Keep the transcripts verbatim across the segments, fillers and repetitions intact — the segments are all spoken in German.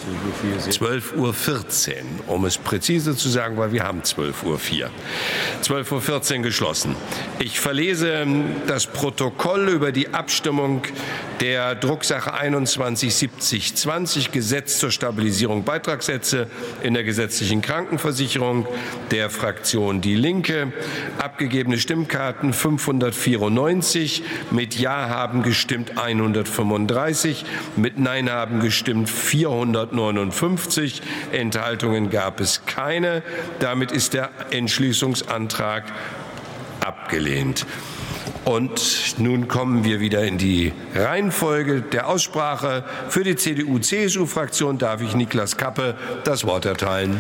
zwölf Uhr vierzehn, um es präzise zu sagen, weil wir haben zwölf Uhr vier. zwölf Uhr vierzehn geschlossen. Ich verlese das Protokoll über die Abstimmung der Drucksache einundzwanzig siebzig zwanzig, Gesetz zur Stabilisierung Beitragssätze in der gesetzlichen Krankenversicherung der Fraktion Die Linke. Abgegebene Stimmkarten fünfhundertvierundneunzig, mit Ja haben gestimmt hundertfünfunddreißig, mit Nein haben gestimmt vierhundertneunundfünfzig, Enthaltungen gab es keine. Damit ist der Entschließungsantrag abgelehnt. Und nun kommen wir wieder in die Reihenfolge der Aussprache. Für die C D U C S U-Fraktion darf ich Niklas Kappe das Wort erteilen.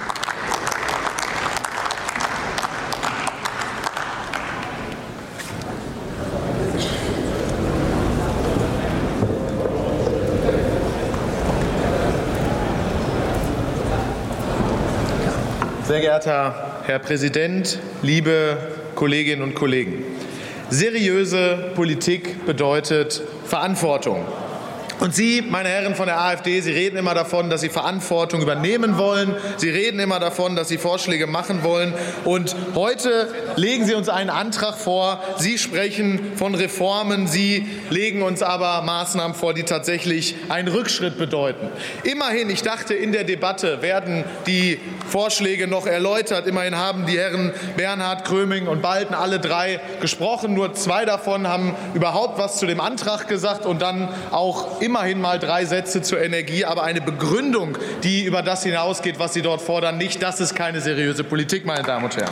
Sehr geehrter Herr Präsident, liebe Kolleginnen und Kollegen! Seriöse Politik bedeutet Verantwortung. Und Sie, meine Herren von der AfD, Sie reden immer davon, dass Sie Verantwortung übernehmen wollen. Sie reden immer davon, dass Sie Vorschläge machen wollen. Und heute legen Sie uns einen Antrag vor. Sie sprechen von Reformen. Sie legen uns aber Maßnahmen vor, die tatsächlich einen Rückschritt bedeuten. Immerhin, ich dachte, in der Debatte werden die Vorschläge noch erläutert. Immerhin haben die Herren Bernhard, Gröming und Balten alle drei gesprochen. Nur zwei davon haben überhaupt was zu dem Antrag gesagt und dann auch immerhin mal drei Sätze zur Energie, aber eine Begründung, die über das hinausgeht, was Sie dort fordern, nicht. Das ist keine seriöse Politik, meine Damen und Herren.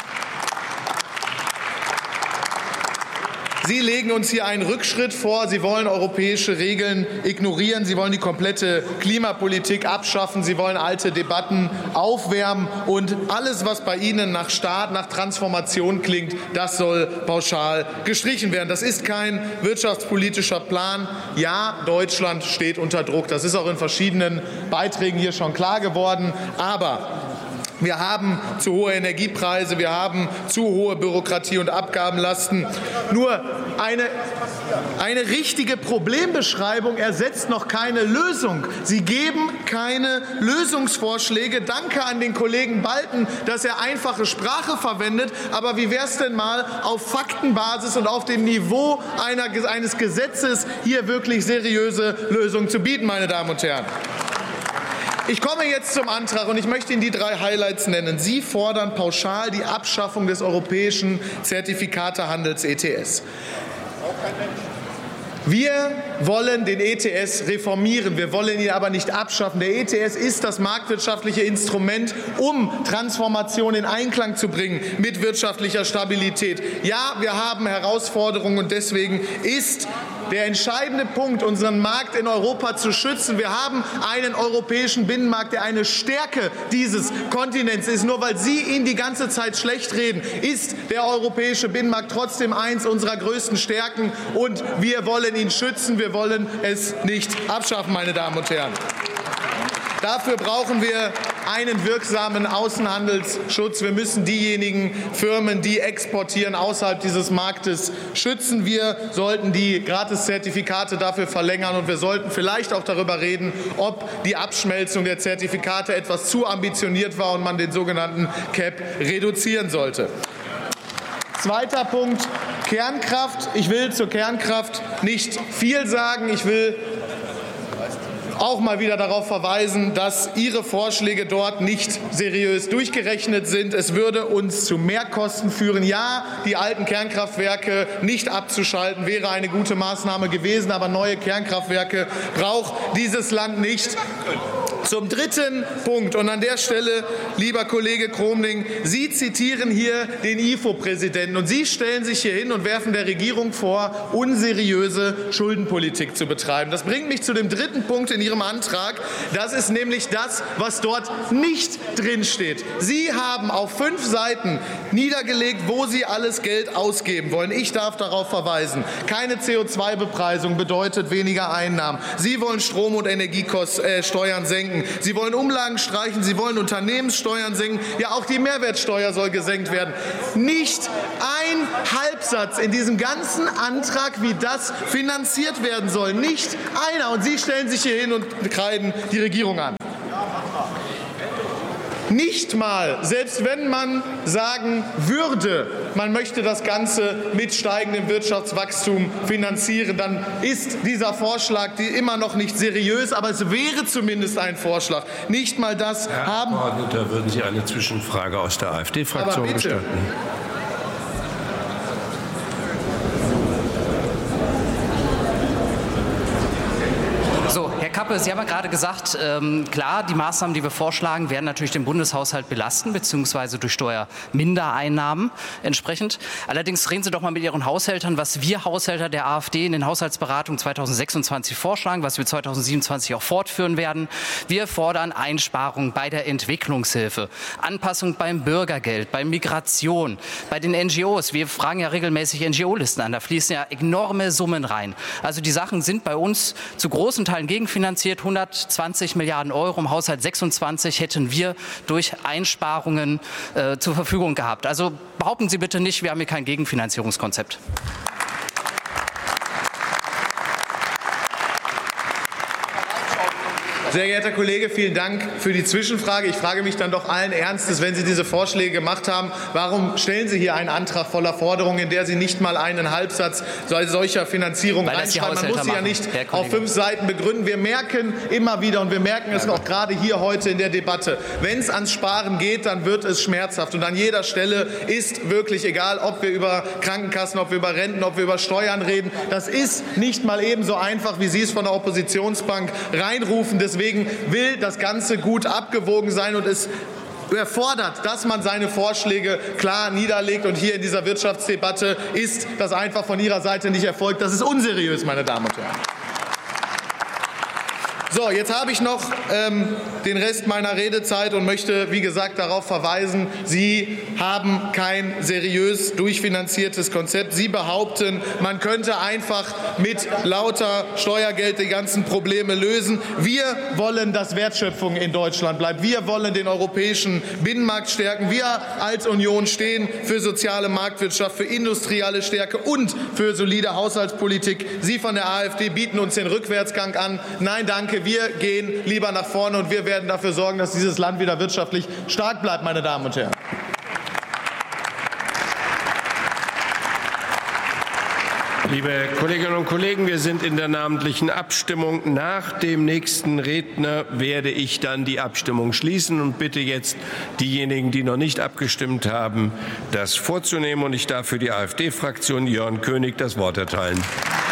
Sie legen uns hier einen Rückschritt vor. Sie wollen europäische Regeln ignorieren. Sie wollen die komplette Klimapolitik abschaffen. Sie wollen alte Debatten aufwärmen. Und alles, was bei Ihnen nach Staat, nach Transformation klingt, das soll pauschal gestrichen werden. Das ist kein wirtschaftspolitischer Plan. Ja, Deutschland steht unter Druck. Das ist auch in verschiedenen Beiträgen hier schon klar geworden. Aber wir haben zu hohe Energiepreise, wir haben zu hohe Bürokratie und Abgabenlasten. Nur eine, eine richtige Problembeschreibung ersetzt noch keine Lösung. Sie geben keine Lösungsvorschläge. Danke an den Kollegen Balten, dass er einfache Sprache verwendet. Aber wie wäre es denn mal, auf Faktenbasis und auf dem Niveau einer, eines Gesetzes hier wirklich seriöse Lösungen zu bieten, meine Damen und Herren? Ich komme jetzt zum Antrag, und ich möchte Ihnen die drei Highlights nennen. Sie fordern pauschal die Abschaffung des europäischen Zertifikatehandels E T S. Wir wollen den E T S reformieren, wir wollen ihn aber nicht abschaffen. Der E T S ist das marktwirtschaftliche Instrument, um Transformation in Einklang zu bringen mit wirtschaftlicher Stabilität. Ja, wir haben Herausforderungen, und deswegen ist der entscheidende Punkt, unseren Markt in Europa zu schützen. Wir haben einen europäischen Binnenmarkt, der eine Stärke dieses Kontinents ist. Nur weil Sie ihn die ganze Zeit schlecht reden, ist der europäische Binnenmarkt trotzdem eins unserer größten Stärken. Und wir wollen ihn schützen. Wir wollen es nicht abschaffen, meine Damen und Herren. Dafür brauchen wir einen wirksamen Außenhandelsschutz. Wir müssen diejenigen Firmen, die exportieren, außerhalb dieses Marktes schützen. Wir sollten die Gratiszertifikate dafür verlängern, und wir sollten vielleicht auch darüber reden, ob die Abschmelzung der Zertifikate etwas zu ambitioniert war und man den sogenannten Cap reduzieren sollte. Zweiter Punkt, Kernkraft. Ich will zur Kernkraft nicht viel sagen. Ich will auch mal wieder darauf verweisen, dass Ihre Vorschläge dort nicht seriös durchgerechnet sind. Es würde uns zu Mehrkosten führen. Ja, die alten Kernkraftwerke nicht abzuschalten wäre eine gute Maßnahme gewesen, aber neue Kernkraftwerke braucht dieses Land nicht. Zum dritten Punkt, und an der Stelle, lieber Kollege Gröming, Sie zitieren hier den I F O-Präsidenten, und Sie stellen sich hier hin und werfen der Regierung vor, unseriöse Schuldenpolitik zu betreiben. Das bringt mich zu dem dritten Punkt in Ihrem Antrag. Das ist nämlich das, was dort nicht drinsteht. Sie haben auf fünf Seiten niedergelegt, wo Sie alles Geld ausgeben wollen. Ich darf darauf verweisen. Keine C O zwei Bepreisung bedeutet weniger Einnahmen. Sie wollen Strom- und Energiesteuern senken. Sie wollen Umlagen streichen, Sie wollen Unternehmenssteuern senken. Ja, auch die Mehrwertsteuer soll gesenkt werden. Nicht ein Halbsatz in diesem ganzen Antrag, wie das finanziert werden soll. Nicht einer. Und Sie stellen sich hier hin und kreiden die Regierung an. Nicht mal, selbst wenn man sagen würde, man möchte das Ganze mit steigendem Wirtschaftswachstum finanzieren, dann ist dieser Vorschlag die immer noch nicht seriös, aber es wäre zumindest ein Vorschlag. Nicht mal das Herr haben... Herr Abgeordneter, würden Sie eine Zwischenfrage aus der AfD-Fraktion gestatten? So, Herr Kappe, Sie haben ja gerade gesagt, ähm, klar, die Maßnahmen, die wir vorschlagen, werden natürlich den Bundeshaushalt belasten, beziehungsweise durch Steuermindereinnahmen entsprechend. Allerdings reden Sie doch mal mit Ihren Haushältern, was wir Haushälter der AfD in den Haushaltsberatungen zweitausendsechsundzwanzig vorschlagen, was wir zweitausendsiebenundzwanzig auch fortführen werden. Wir fordern Einsparungen bei der Entwicklungshilfe, Anpassung beim Bürgergeld, bei Migration, bei den N G Os. Wir fragen ja regelmäßig N G O-Listen an, da fließen ja enorme Summen rein. Also die Sachen sind bei uns zu großen Teilen gegenfinanziert. hundertzwanzig Milliarden Euro im Haushalt sechsundzwanzig hätten wir durch Einsparungen äh, zur Verfügung gehabt. Also behaupten Sie bitte nicht, wir haben hier kein Gegenfinanzierungskonzept. Sehr geehrter Kollege, vielen Dank für die Zwischenfrage. Ich frage mich dann doch allen Ernstes, wenn Sie diese Vorschläge gemacht haben, warum stellen Sie hier einen Antrag voller Forderungen, in der Sie nicht mal einen Halbsatz solcher Finanzierung reinschreiben? Man muss sie ja nicht auf fünf Seiten begründen. Wir merken immer wieder, und wir merken es auch gerade hier heute in der Debatte, wenn es ans Sparen geht, dann wird es schmerzhaft. Und an jeder Stelle ist wirklich egal, ob wir über Krankenkassen, ob wir über Renten, ob wir über Steuern reden. Das ist nicht mal ebenso einfach, wie Sie es von der Oppositionsbank reinrufen. Deswegen Deswegen will das Ganze gut abgewogen sein, und es erfordert, dass man seine Vorschläge klar niederlegt. Und hier in dieser Wirtschaftsdebatte ist das einfach von Ihrer Seite nicht erfolgt. Das ist unseriös, meine Damen und Herren. So, jetzt habe ich noch ähm, den Rest meiner Redezeit und möchte, wie gesagt, darauf verweisen, Sie haben kein seriös durchfinanziertes Konzept. Sie behaupten, man könnte einfach mit lauter Steuergeld die ganzen Probleme lösen. Wir wollen, dass Wertschöpfung in Deutschland bleibt. Wir wollen den europäischen Binnenmarkt stärken. Wir als Union stehen für soziale Marktwirtschaft, für industrielle Stärke und für solide Haushaltspolitik. Sie von der AfD bieten uns den Rückwärtsgang an. Nein, danke. Wir gehen lieber nach vorne, und wir werden dafür sorgen, dass dieses Land wieder wirtschaftlich stark bleibt, meine Damen und Herren. Liebe Kolleginnen und Kollegen, wir sind in der namentlichen Abstimmung. Nach dem nächsten Redner werde ich dann die Abstimmung schließen und bitte jetzt diejenigen, die noch nicht abgestimmt haben, das vorzunehmen. Und ich darf für die AfD-Fraktion Jörn König das Wort erteilen.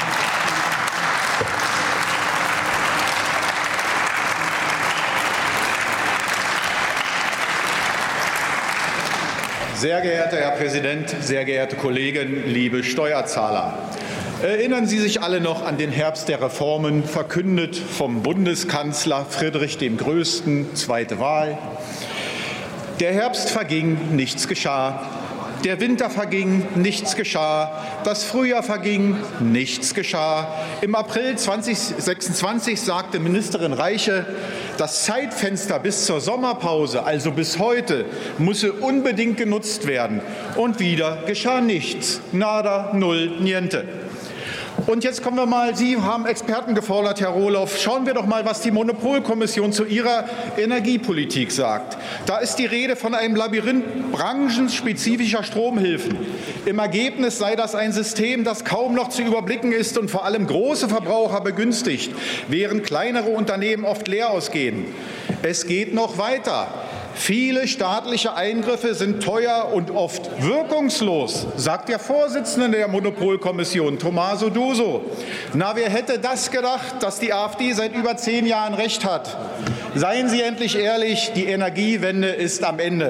Sehr geehrter Herr Präsident, sehr geehrte Kollegen, liebe Steuerzahler! Erinnern Sie sich alle noch an den Herbst der Reformen, verkündet vom Bundeskanzler Friedrich dem Größten, zweite Wahl? Der Herbst verging, nichts geschah. Der Winter verging, nichts geschah. Das Frühjahr verging, nichts geschah. Im April zweitausendsechsundzwanzig sagte Ministerin Reiche, das Zeitfenster bis zur Sommerpause, also bis heute, müsse unbedingt genutzt werden. Und wieder geschah nichts. Nada, null, niente. Und jetzt kommen wir mal, Sie haben Experten gefordert, Herr Rohloff. Schauen wir doch mal, was die Monopolkommission zu ihrer Energiepolitik sagt. Da ist die Rede von einem Labyrinth branchenspezifischer Stromhilfen. Im Ergebnis sei das ein System, das kaum noch zu überblicken ist und vor allem große Verbraucher begünstigt, während kleinere Unternehmen oft leer ausgehen. Es geht noch weiter. Viele staatliche Eingriffe sind teuer und oft wirkungslos, sagt der Vorsitzende der Monopolkommission, Tommaso Duso. Na, wer hätte das gedacht, dass die AfD seit über zehn Jahren recht hat? Seien Sie endlich ehrlich, die Energiewende ist am Ende.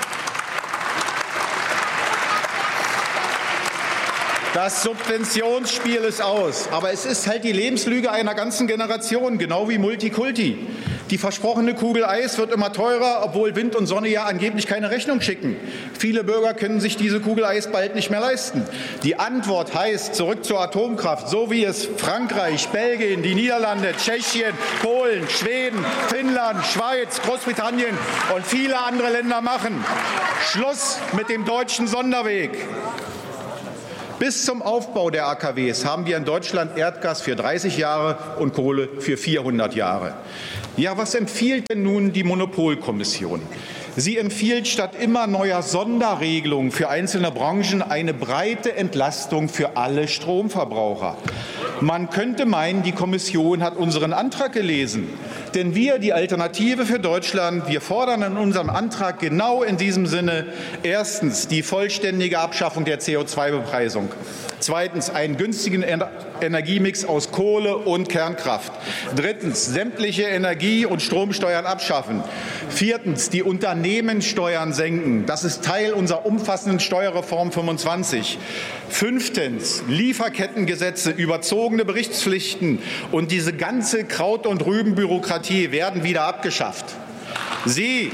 Das Subventionsspiel ist aus. Aber es ist halt die Lebenslüge einer ganzen Generation, genau wie Multikulti. Die versprochene Kugel Eis wird immer teurer, obwohl Wind und Sonne ja angeblich keine Rechnung schicken. Viele Bürger können sich diese Kugel Eis bald nicht mehr leisten. Die Antwort heißt zurück zur Atomkraft, so wie es Frankreich, Belgien, die Niederlande, Tschechien, Polen, Schweden, Finnland, Schweiz, Großbritannien und viele andere Länder machen. Schluss mit dem deutschen Sonderweg. Bis zum Aufbau der A K Ws haben wir in Deutschland Erdgas für dreißig Jahre und Kohle für vierhundert Jahre. Ja, was empfiehlt denn nun die Monopolkommission? Sie empfiehlt statt immer neuer Sonderregelungen für einzelne Branchen eine breite Entlastung für alle Stromverbraucher. Man könnte meinen, die Kommission hat unseren Antrag gelesen. Denn wir, die Alternative für Deutschland, wir fordern in unserem Antrag genau in diesem Sinne erstens die vollständige Abschaffung der C O zwei Bepreisung, zweitens einen günstigen Energiemix aus Kohle und Kernkraft, drittens sämtliche Energie- und Stromsteuern abschaffen, viertens die Unternehmenssteuern senken. Das ist Teil unserer umfassenden Steuerreform fünfundzwanzig. Fünftens Lieferkettengesetze, überzogene Berichtspflichten und diese ganze Kraut- und Rübenbürokratie werden wieder abgeschafft. Sie,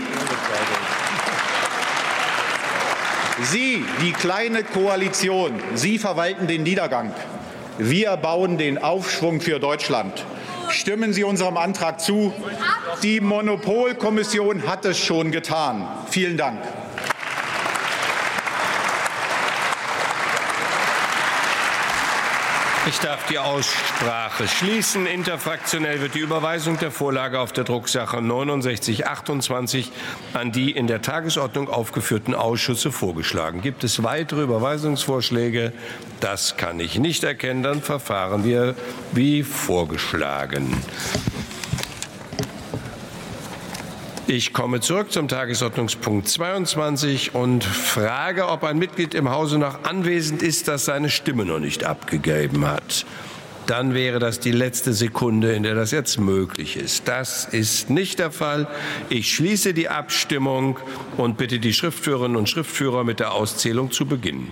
Sie, die kleine Koalition, Sie verwalten den Niedergang. Wir bauen den Aufschwung für Deutschland. Stimmen Sie unserem Antrag zu. Die Monopolkommission hat es schon getan. Vielen Dank. Ich darf die Aussprache schließen. Interfraktionell wird die Überweisung der Vorlage auf der Drucksache neunundsechzig achtundzwanzig an die in der Tagesordnung aufgeführten Ausschüsse vorgeschlagen. Gibt es weitere Überweisungsvorschläge? Das kann ich nicht erkennen. Dann verfahren wir wie vorgeschlagen. Ich komme zurück zum Tagesordnungspunkt zweiundzwanzig und frage, ob ein Mitglied im Hause noch anwesend ist, das seine Stimme noch nicht abgegeben hat. Dann wäre das die letzte Sekunde, in der das jetzt möglich ist. Das ist nicht der Fall. Ich schließe die Abstimmung und bitte die Schriftführerinnen und Schriftführer mit der Auszählung zu beginnen.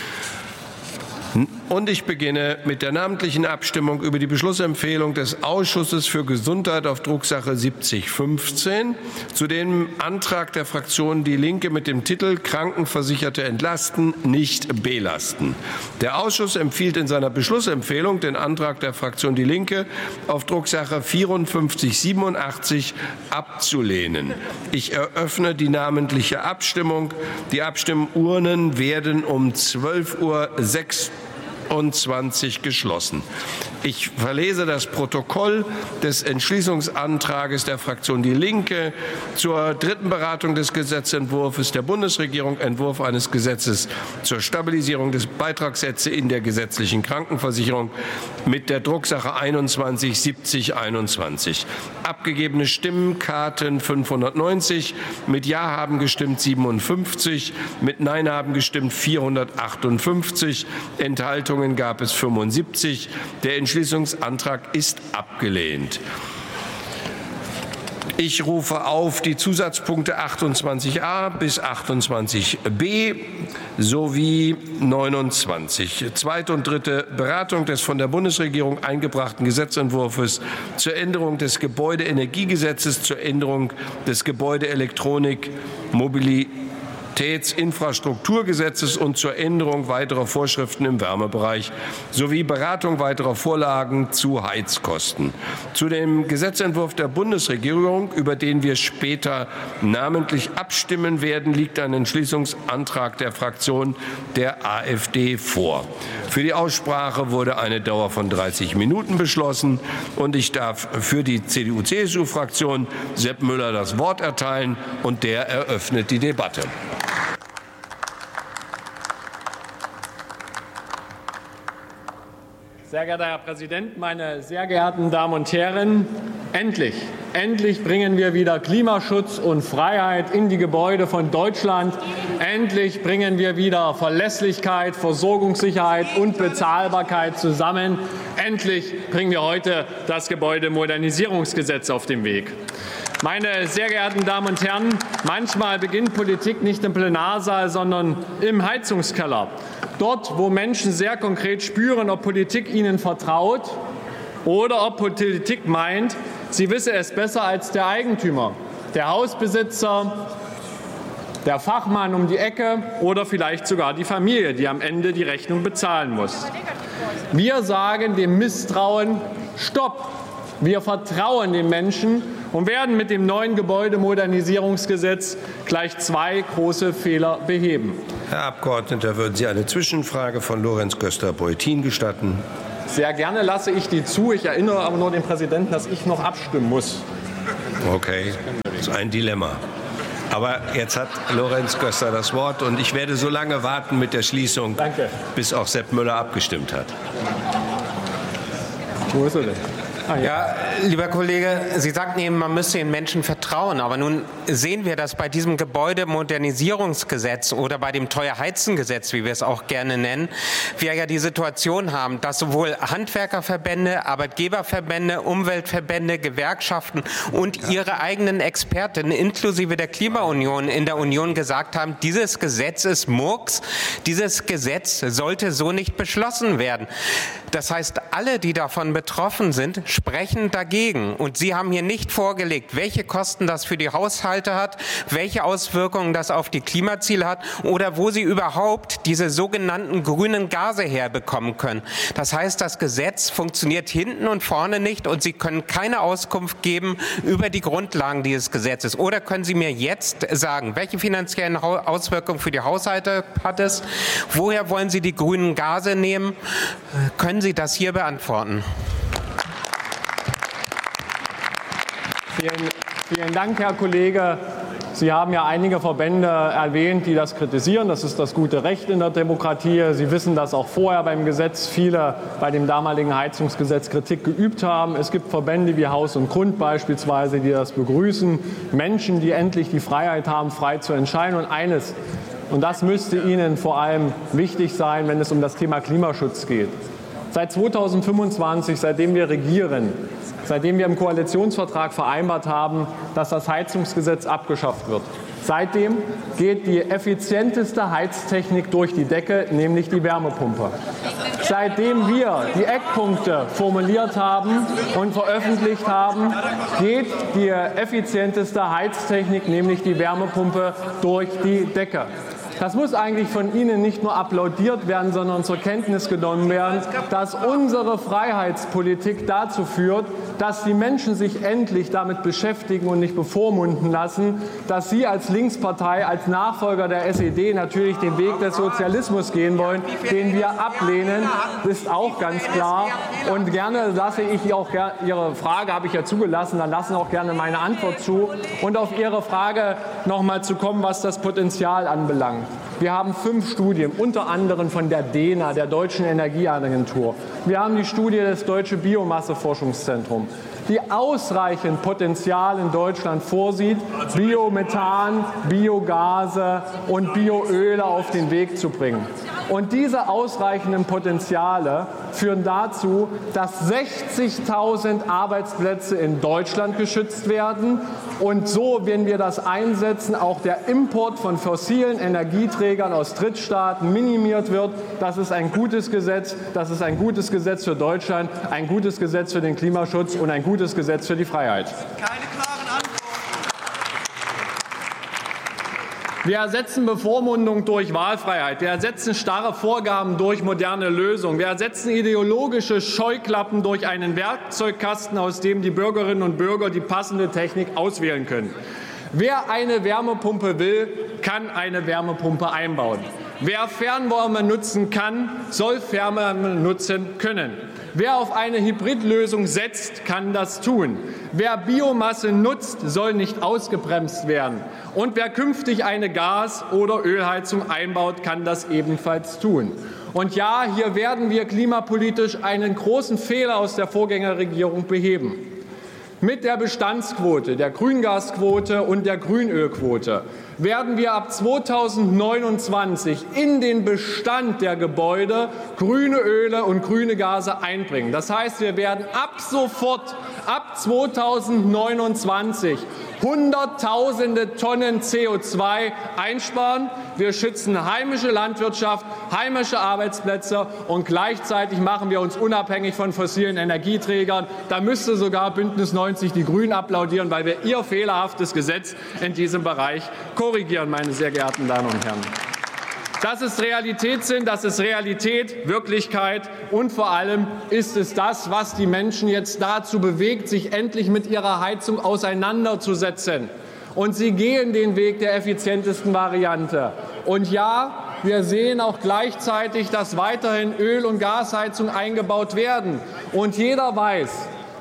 Und ich beginne mit der namentlichen Abstimmung über die Beschlussempfehlung des Ausschusses für Gesundheit auf Drucksache siebzig fünfzehn zu dem Antrag der Fraktion Die Linke mit dem Titel Krankenversicherte entlasten, nicht belasten. Der Ausschuss empfiehlt in seiner Beschlussempfehlung den Antrag der Fraktion Die Linke auf Drucksache vierundfünfzig siebenundachtzig abzulehnen. Ich eröffne die namentliche Abstimmung. Die Abstimmurnen werden um zwölf Uhr sechsundzwanzig geschlossen. Ich verlese das Protokoll des Entschließungsantrages der Fraktion Die Linke zur dritten Beratung des Gesetzentwurfs der Bundesregierung, Entwurf eines Gesetzes zur Stabilisierung des Beitragssätze in der gesetzlichen Krankenversicherung mit der Drucksache einundzwanzig siebzig einundzwanzig. Abgegebene Stimmkarten fünfhundertneunzig, mit Ja haben gestimmt siebenundfünfzig, mit Nein haben gestimmt vierhundertachtundfünfzig, Enthaltungen gab es fünfundsiebzig. Der Entschließungsantrag ist abgelehnt. Ich rufe auf die Zusatzpunkte achtundzwanzig a bis achtundzwanzig b sowie neunundzwanzig. Zweite und dritte Beratung des von der Bundesregierung eingebrachten Gesetzentwurfs zur Änderung des Gebäudeenergiegesetzes, zur Änderung des Gebäudeelektronik-Mobilitätsinfrastrukturgesetzes und zur Änderung weiterer Vorschriften im Wärmebereich sowie Beratung weiterer Vorlagen zu Heizkosten. Zu dem Gesetzentwurf der Bundesregierung, über den wir später namentlich abstimmen werden, liegt ein Entschließungsantrag der Fraktion der AfD vor. Für die Aussprache wurde eine Dauer von dreißig Minuten beschlossen und ich darf für die C D U C S U-Fraktion Sepp Müller das Wort erteilen und der eröffnet die Debatte. Sehr geehrter Herr Präsident, meine sehr geehrten Damen und Herren! Endlich, endlich bringen wir wieder Klimaschutz und Freiheit in die Gebäude von Deutschland. Endlich bringen wir wieder Verlässlichkeit, Versorgungssicherheit und Bezahlbarkeit zusammen. Endlich bringen wir heute das Gebäudemodernisierungsgesetz auf den Weg. Meine sehr geehrten Damen und Herren, manchmal beginnt Politik nicht im Plenarsaal, sondern im Heizungskeller. Dort, wo Menschen sehr konkret spüren, ob Politik ihnen vertraut oder ob Politik meint, sie wisse es besser als der Eigentümer, der Hausbesitzer, der Fachmann um die Ecke oder vielleicht sogar die Familie, die am Ende die Rechnung bezahlen muss. Wir sagen dem Misstrauen Stopp. Wir vertrauen den Menschen und werden mit dem neuen Gebäudemodernisierungsgesetz gleich zwei große Fehler beheben. Herr Abgeordneter, würden Sie eine Zwischenfrage von Lorenz Köster-Beutin gestatten? Sehr gerne lasse ich die zu. Ich erinnere aber nur den Präsidenten, dass ich noch abstimmen muss. Okay, das ist ein Dilemma. Aber jetzt hat Lorenz Göster das Wort und ich werde so lange warten mit der Schließung, Danke. bis auch Sepp Müller abgestimmt hat. Wo ist er denn? Ah, ja. Ja, lieber Kollege, Sie sagten eben, man müsse den Menschen vertrauen. Aber nun sehen wir, dass bei diesem Gebäudemodernisierungsgesetz oder bei dem Teuerheizengesetz, wie wir es auch gerne nennen, wir ja die Situation haben, dass sowohl Handwerkerverbände, Arbeitgeberverbände, Umweltverbände, Gewerkschaften und ihre eigenen Experten inklusive der Klimaunion in der Union gesagt haben, dieses Gesetz ist Murks, dieses Gesetz sollte so nicht beschlossen werden. Das heißt, alle, die davon betroffen sind, sprechen dagegen. Und Sie haben hier nicht vorgelegt, welche Kosten das für die Haushalte hat, welche Auswirkungen das auf die Klimaziele hat oder wo Sie überhaupt diese sogenannten grünen Gase herbekommen können. Das heißt, das Gesetz funktioniert hinten und vorne nicht und Sie können keine Auskunft geben über die Grundlagen dieses Gesetzes. Oder können Sie mir jetzt sagen, welche finanziellen Auswirkungen für die Haushalte hat es? Woher wollen Sie die grünen Gase nehmen? Können Sie das hier beantworten? Vielen, vielen Dank, Herr Kollege. Sie haben ja einige Verbände erwähnt, die das kritisieren. Das ist das gute Recht in der Demokratie. Sie wissen, dass auch vorher beim Gesetz viele bei dem damaligen Heizungsgesetz Kritik geübt haben. Es gibt Verbände wie Haus und Grund beispielsweise, die das begrüßen. Menschen, die endlich die Freiheit haben, frei zu entscheiden. Und eines, und das müsste Ihnen vor allem wichtig sein, wenn es um das Thema Klimaschutz geht. Seit zweitausendfünfundzwanzig, seitdem wir regieren, seitdem wir im Koalitionsvertrag vereinbart haben, dass das Heizungsgesetz abgeschafft wird. Seitdem geht die effizienteste Heiztechnik durch die Decke, nämlich die Wärmepumpe. Seitdem wir die Eckpunkte formuliert haben und veröffentlicht haben, geht die effizienteste Heiztechnik, nämlich die Wärmepumpe, durch die Decke. Das muss eigentlich von Ihnen nicht nur applaudiert werden, sondern zur Kenntnis genommen werden, dass unsere Freiheitspolitik dazu führt, dass die Menschen sich endlich damit beschäftigen und nicht bevormunden lassen, dass Sie als Linkspartei, als Nachfolger der S E D natürlich den Weg des Sozialismus gehen wollen, den wir ablehnen, ist auch ganz klar. Und gerne lasse ich auch Ihre Frage, habe ich ja zugelassen, dann lassen auch gerne meine Antwort zu. Und auf Ihre Frage noch mal zu kommen, was das Potenzial anbelangt. Wir haben fünf Studien, unter anderem von der D E N A, der Deutschen Energieagentur. Wir haben die Studie des Deutschen Biomasseforschungszentrums, die ausreichend Potenzial in Deutschland vorsieht, Biomethan, Biogase und Bioöle auf den Weg zu bringen. Und diese ausreichenden Potenziale führen dazu, dass sechzigtausend Arbeitsplätze in Deutschland geschützt werden. Und so, wenn wir das einsetzen, auch der Import von fossilen Energieträgern aus Drittstaaten minimiert wird. Das ist ein gutes Gesetz. Das ist ein gutes Gesetz für Deutschland, ein gutes Gesetz für den Klimaschutz und ein gutes Gesetz für die Freiheit. Keine klaren Antworten. Wir ersetzen Bevormundung durch Wahlfreiheit. Wir ersetzen starre Vorgaben durch moderne Lösungen. Wir ersetzen ideologische Scheuklappen durch einen Werkzeugkasten, aus dem die Bürgerinnen und Bürger die passende Technik auswählen können. Wer eine Wärmepumpe will, kann eine Wärmepumpe einbauen. Wer Fernwärme nutzen kann, soll Fernwärme nutzen können. Wer auf eine Hybridlösung setzt, kann das tun. Wer Biomasse nutzt, soll nicht ausgebremst werden. Und wer künftig eine Gas- oder Ölheizung einbaut, kann das ebenfalls tun. Und ja, hier werden wir klimapolitisch einen großen Fehler aus der Vorgängerregierung beheben. Mit der Bestandsquote, der Grüngasquote und der Grünölquote werden wir ab zweitausendneunundzwanzig in den Bestand der Gebäude grüne Öle und grüne Gase einbringen. Das heißt, wir werden ab sofort, ab zweitausendneunundzwanzig, Hunderttausende Tonnen C O zwei einsparen. Wir schützen heimische Landwirtschaft, heimische Arbeitsplätze und gleichzeitig machen wir uns unabhängig von fossilen Energieträgern. Da müsste sogar Bündnis neunzig die Grünen applaudieren, weil wir ihr fehlerhaftes Gesetz in diesem Bereich korrigieren, meine sehr geehrten Damen und Herren. Das ist Realitätssinn, das ist Realität, Wirklichkeit und vor allem ist es das, was die Menschen jetzt dazu bewegt, sich endlich mit ihrer Heizung auseinanderzusetzen. Und sie gehen den Weg der effizientesten Variante. Und ja, wir sehen auch gleichzeitig, dass weiterhin Öl- und Gasheizungen eingebaut werden. Und jeder weiß,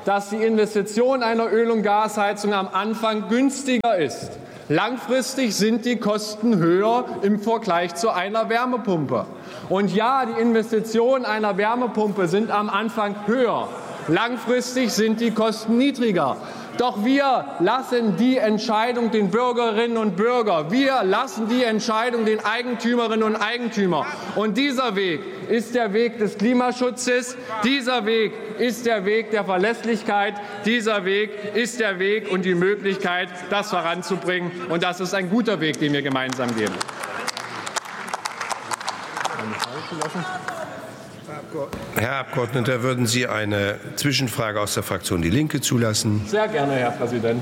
dass die Investition einer Öl- und Gasheizung am Anfang günstiger ist. Langfristig sind die Kosten höher im Vergleich zu einer Wärmepumpe. Und ja, die Investitionen einer Wärmepumpe sind am Anfang höher. Langfristig sind die Kosten niedriger. Doch wir lassen die Entscheidung den Bürgerinnen und Bürgern. Wir lassen die Entscheidung den Eigentümerinnen und Eigentümern. Und dieser Weg ist der Weg des Klimaschutzes. Dieser Weg ist der Weg der Verlässlichkeit. Dieser Weg ist der Weg und die Möglichkeit, das voranzubringen. Und das ist ein guter Weg, den wir gemeinsam gehen. Herr Abgeordneter, würden Sie eine Zwischenfrage aus der Fraktion Die Linke zulassen? Sehr gerne, Herr Präsident.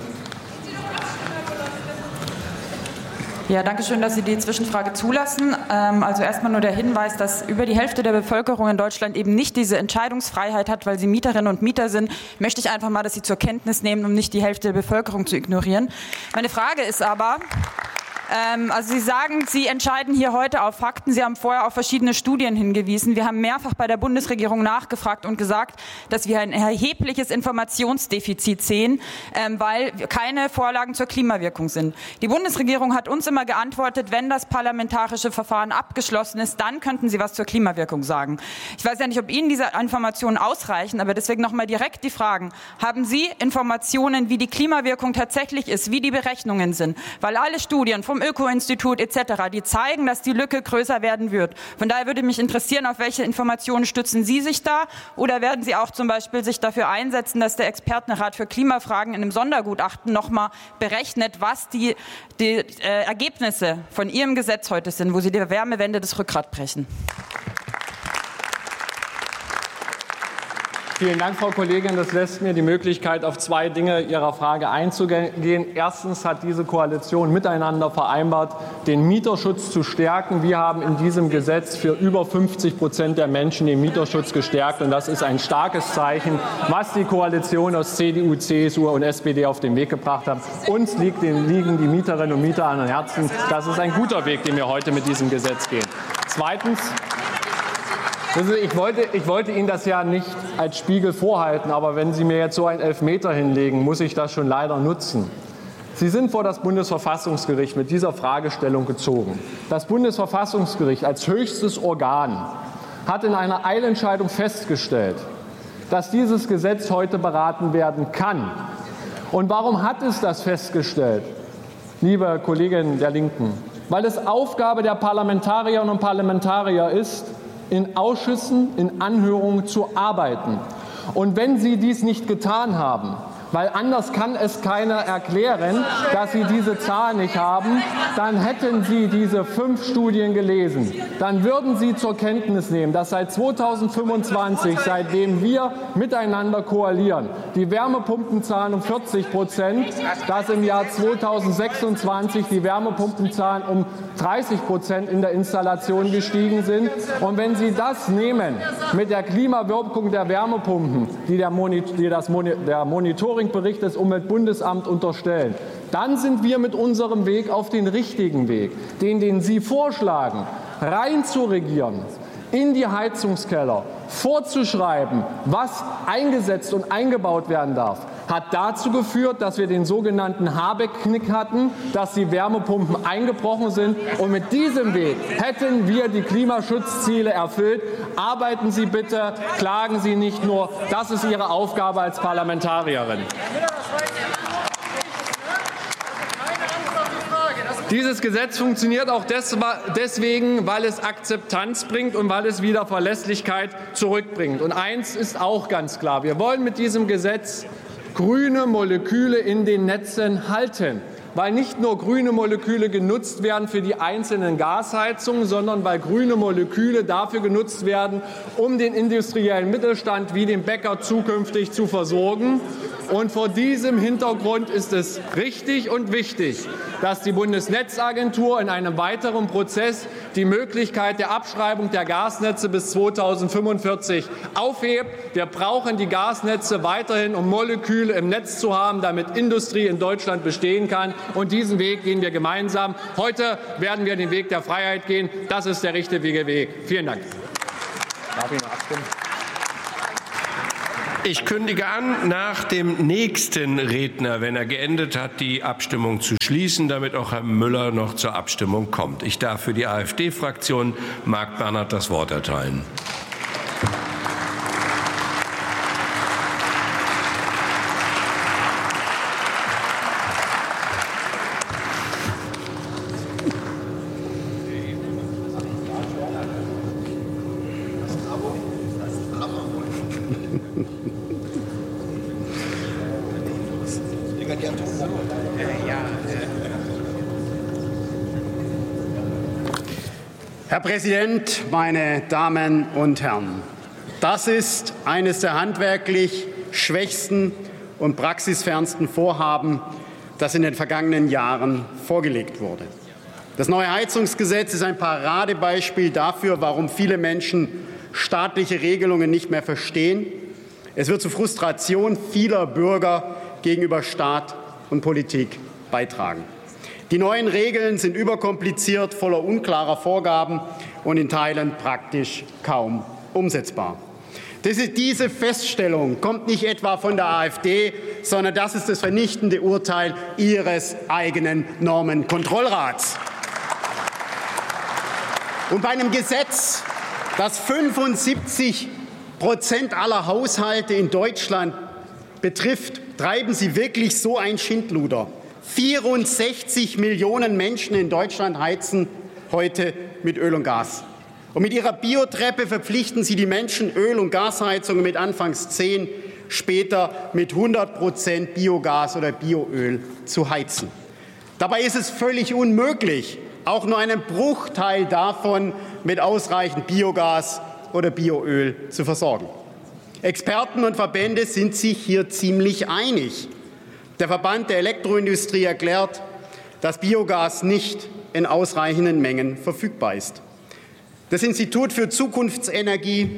Ja, danke schön, dass Sie die Zwischenfrage zulassen. Also erstmal nur der Hinweis, dass über die Hälfte der Bevölkerung in Deutschland eben nicht diese Entscheidungsfreiheit hat, weil sie Mieterinnen und Mieter sind. Möchte ich einfach mal, dass Sie zur Kenntnis nehmen, um nicht die Hälfte der Bevölkerung zu ignorieren. Meine Frage ist aber, also Sie sagen, Sie entscheiden hier heute auf Fakten. Sie haben vorher auf verschiedene Studien hingewiesen. Wir haben mehrfach bei der Bundesregierung nachgefragt und gesagt, dass wir ein erhebliches Informationsdefizit sehen, weil keine Vorlagen zur Klimawirkung sind. Die Bundesregierung hat uns immer geantwortet, wenn das parlamentarische Verfahren abgeschlossen ist, dann könnten Sie was zur Klimawirkung sagen. Ich weiß ja nicht, ob Ihnen diese Informationen ausreichen, aber deswegen noch mal direkt die Fragen. Haben Sie Informationen, wie die Klimawirkung tatsächlich ist, wie die Berechnungen sind? Weil alle Studien vom Öko-Institut et cetera, die zeigen, dass die Lücke größer werden wird. Von daher würde mich interessieren, auf welche Informationen stützen Sie sich da? Oder werden Sie auch zum Beispiel sich dafür einsetzen, dass der Expertenrat für Klimafragen in einem Sondergutachten noch mal berechnet, was die, die äh, Ergebnisse von Ihrem Gesetz heute sind, wo Sie der Wärmewende das Rückgrat brechen? Vielen Dank, Frau Kollegin. Das lässt mir die Möglichkeit, auf zwei Dinge Ihrer Frage einzugehen. Erstens hat diese Koalition miteinander vereinbart, den Mieterschutz zu stärken. Wir haben in diesem Gesetz für über fünfzig Prozent der Menschen den Mieterschutz gestärkt. Und das ist ein starkes Zeichen, was die Koalition aus C D U, C S U und S P D auf den Weg gebracht hat. Uns liegen die Mieterinnen und Mieter an den Herzen. Das ist ein guter Weg, den wir heute mit diesem Gesetz gehen. Zweitens, Ich wollte, ich wollte Ihnen das ja nicht als Spiegel vorhalten, aber wenn Sie mir jetzt so einen Elfmeter hinlegen, muss ich das schon leider nutzen. Sie sind vor das Bundesverfassungsgericht mit dieser Fragestellung gezogen. Das Bundesverfassungsgericht als höchstes Organ hat in einer Eilentscheidung festgestellt, dass dieses Gesetz heute beraten werden kann. Und warum hat es das festgestellt, liebe Kolleginnen der Linken? Weil es Aufgabe der Parlamentarierinnen und Parlamentarier ist, in Ausschüssen, in Anhörungen zu arbeiten. Und wenn Sie dies nicht getan haben, weil anders kann es keiner erklären, dass Sie diese Zahl nicht haben, dann hätten Sie diese fünf Studien gelesen. Dann würden Sie zur Kenntnis nehmen, dass seit zweitausendfünfundzwanzig, seitdem wir miteinander koalieren, die Wärmepumpenzahlen um vierzig Prozent, dass im Jahr zweitausendsechsundzwanzig die Wärmepumpenzahlen um dreißig Prozent in der Installation gestiegen sind. Und wenn Sie das nehmen mit der Klimawirkung der Wärmepumpen, die, der Monit- die das Moni- der Monitoring Bericht des Umweltbundesamts unterstellen, dann sind wir mit unserem Weg auf den richtigen Weg, den, den Sie vorschlagen, rein zu regieren, in die Heizungskeller, vorzuschreiben, was eingesetzt und eingebaut werden darf, hat dazu geführt, dass wir den sogenannten Habeck-Knick hatten, dass die Wärmepumpen eingebrochen sind. Und mit diesem Weg hätten wir die Klimaschutzziele erfüllt. Arbeiten Sie bitte, klagen Sie nicht nur. Das ist Ihre Aufgabe als Parlamentarierin. Dieses Gesetz funktioniert auch deswegen, weil es Akzeptanz bringt und weil es wieder Verlässlichkeit zurückbringt. Und eins ist auch ganz klar. Wir wollen mit diesem Gesetz grüne Moleküle in den Netzen halten, weil nicht nur grüne Moleküle genutzt werden für die einzelnen Gasheizungen, sondern weil grüne Moleküle dafür genutzt werden, um den industriellen Mittelstand wie den Bäcker zukünftig zu versorgen. Und vor diesem Hintergrund ist es richtig und wichtig, dass die Bundesnetzagentur in einem weiteren Prozess die Möglichkeit der Abschreibung der Gasnetze bis zweitausendfünfundvierzig aufhebt. Wir brauchen die Gasnetze weiterhin, um Moleküle im Netz zu haben, damit Industrie in Deutschland bestehen kann. Und diesen Weg gehen wir gemeinsam. Heute werden wir den Weg der Freiheit gehen. Das ist der richtige Weg. Vielen Dank. Darf ich noch abstimmen? Ich kündige an, nach dem nächsten Redner, wenn er geendet hat, die Abstimmung zu schließen, damit auch Herr Müller noch zur Abstimmung kommt. Ich darf für die AfD-Fraktion Marc Bernhard das Wort erteilen. Herr Präsident, meine Damen und Herren! Das ist eines der handwerklich schwächsten und praxisfernsten Vorhaben, das in den vergangenen Jahren vorgelegt wurde. Das neue Heizungsgesetz ist ein Paradebeispiel dafür, warum viele Menschen staatliche Regelungen nicht mehr verstehen. Es wird zur Frustration vieler Bürger gegenüber Staat und Politik beitragen. Die neuen Regeln sind überkompliziert, voller unklarer Vorgaben und in Teilen praktisch kaum umsetzbar. Diese Feststellung kommt nicht etwa von der AfD, sondern das ist das vernichtende Urteil Ihres eigenen Normenkontrollrats. Und bei einem Gesetz, das fünfundsiebzig Prozent aller Haushalte in Deutschland betrifft, treiben Sie wirklich so ein Schindluder. vierundsechzig Millionen Menschen in Deutschland heizen heute mit Öl und Gas. Und mit Ihrer Biotreppe verpflichten Sie die Menschen, Öl- und Gasheizungen mit anfangs zehn, später mit hundert Prozent Biogas oder Bioöl zu heizen. Dabei ist es völlig unmöglich, auch nur einen Bruchteil davon mit ausreichend Biogas oder Bioöl zu versorgen. Experten und Verbände sind sich hier ziemlich einig. Der Verband der Elektroindustrie erklärt, dass Biogas nicht in ausreichenden Mengen verfügbar ist. Das Institut für Zukunftsenergie,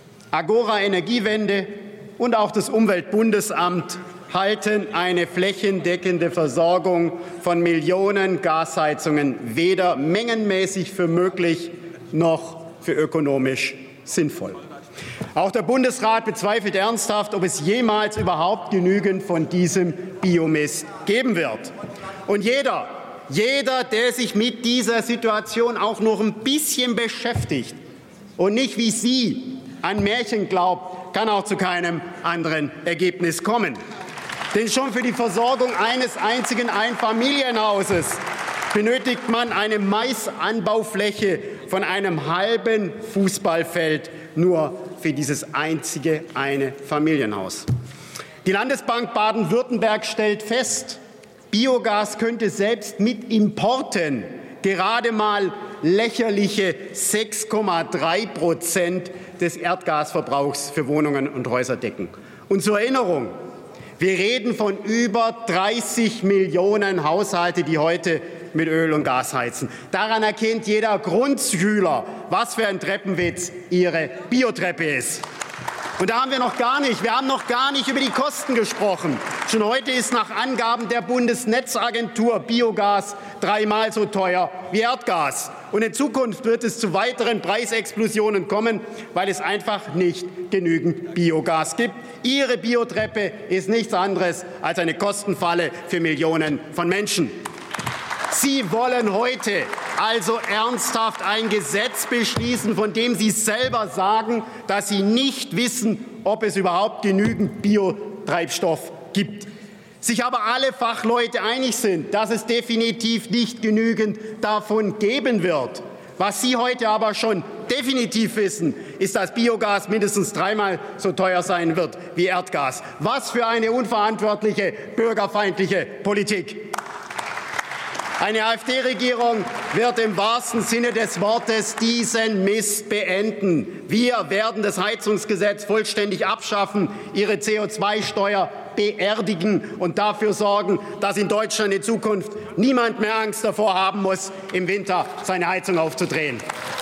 Agora Energiewende und auch das Umweltbundesamt halten eine flächendeckende Versorgung von Millionen Gasheizungen weder mengenmäßig für möglich noch für ökonomisch sinnvoll. Auch der Bundesrat bezweifelt ernsthaft, ob es jemals überhaupt genügend von diesem Biomist geben wird. Und jeder, jeder, der sich mit dieser Situation auch noch ein bisschen beschäftigt und nicht wie Sie an Märchen glaubt, kann auch zu keinem anderen Ergebnis kommen. Denn schon für die Versorgung eines einzigen Einfamilienhauses benötigt man eine Maisanbaufläche von einem halben Fußballfeld nur für dieses einzige eine Familienhaus. Die Landesbank Baden-Württemberg stellt fest, Biogas könnte selbst mit Importen gerade mal lächerliche sechs Komma drei Prozent des Erdgasverbrauchs für Wohnungen und Häuser decken. Und zur Erinnerung, wir reden von über dreißig Millionen Haushalte, die heute mit Öl und Gas heizen. Daran erkennt jeder Grundschüler, was für ein Treppenwitz Ihre Biotreppe ist. Und da haben wir noch gar nicht, wir haben noch gar nicht über die Kosten gesprochen. Schon heute ist nach Angaben der Bundesnetzagentur Biogas dreimal so teuer wie Erdgas. Und in Zukunft wird es zu weiteren Preisexplosionen kommen, weil es einfach nicht genügend Biogas gibt. Ihre Biotreppe ist nichts anderes als eine Kostenfalle für Millionen von Menschen. Sie wollen heute also ernsthaft ein Gesetz beschließen, von dem Sie selber sagen, dass Sie nicht wissen, ob es überhaupt genügend Biotreibstoff gibt. Sich aber alle Fachleute einig sind, dass es definitiv nicht genügend davon geben wird. Was Sie heute aber schon definitiv wissen, ist, dass Biogas mindestens dreimal so teuer sein wird wie Erdgas. Was für eine unverantwortliche, bürgerfeindliche Politik! Eine AfD-Regierung wird im wahrsten Sinne des Wortes diesen Mist beenden. Wir werden das Heizungsgesetz vollständig abschaffen, Ihre C O zwei Steuer beerdigen und dafür sorgen, dass in Deutschland in Zukunft niemand mehr Angst davor haben muss, im Winter seine Heizung aufzudrehen.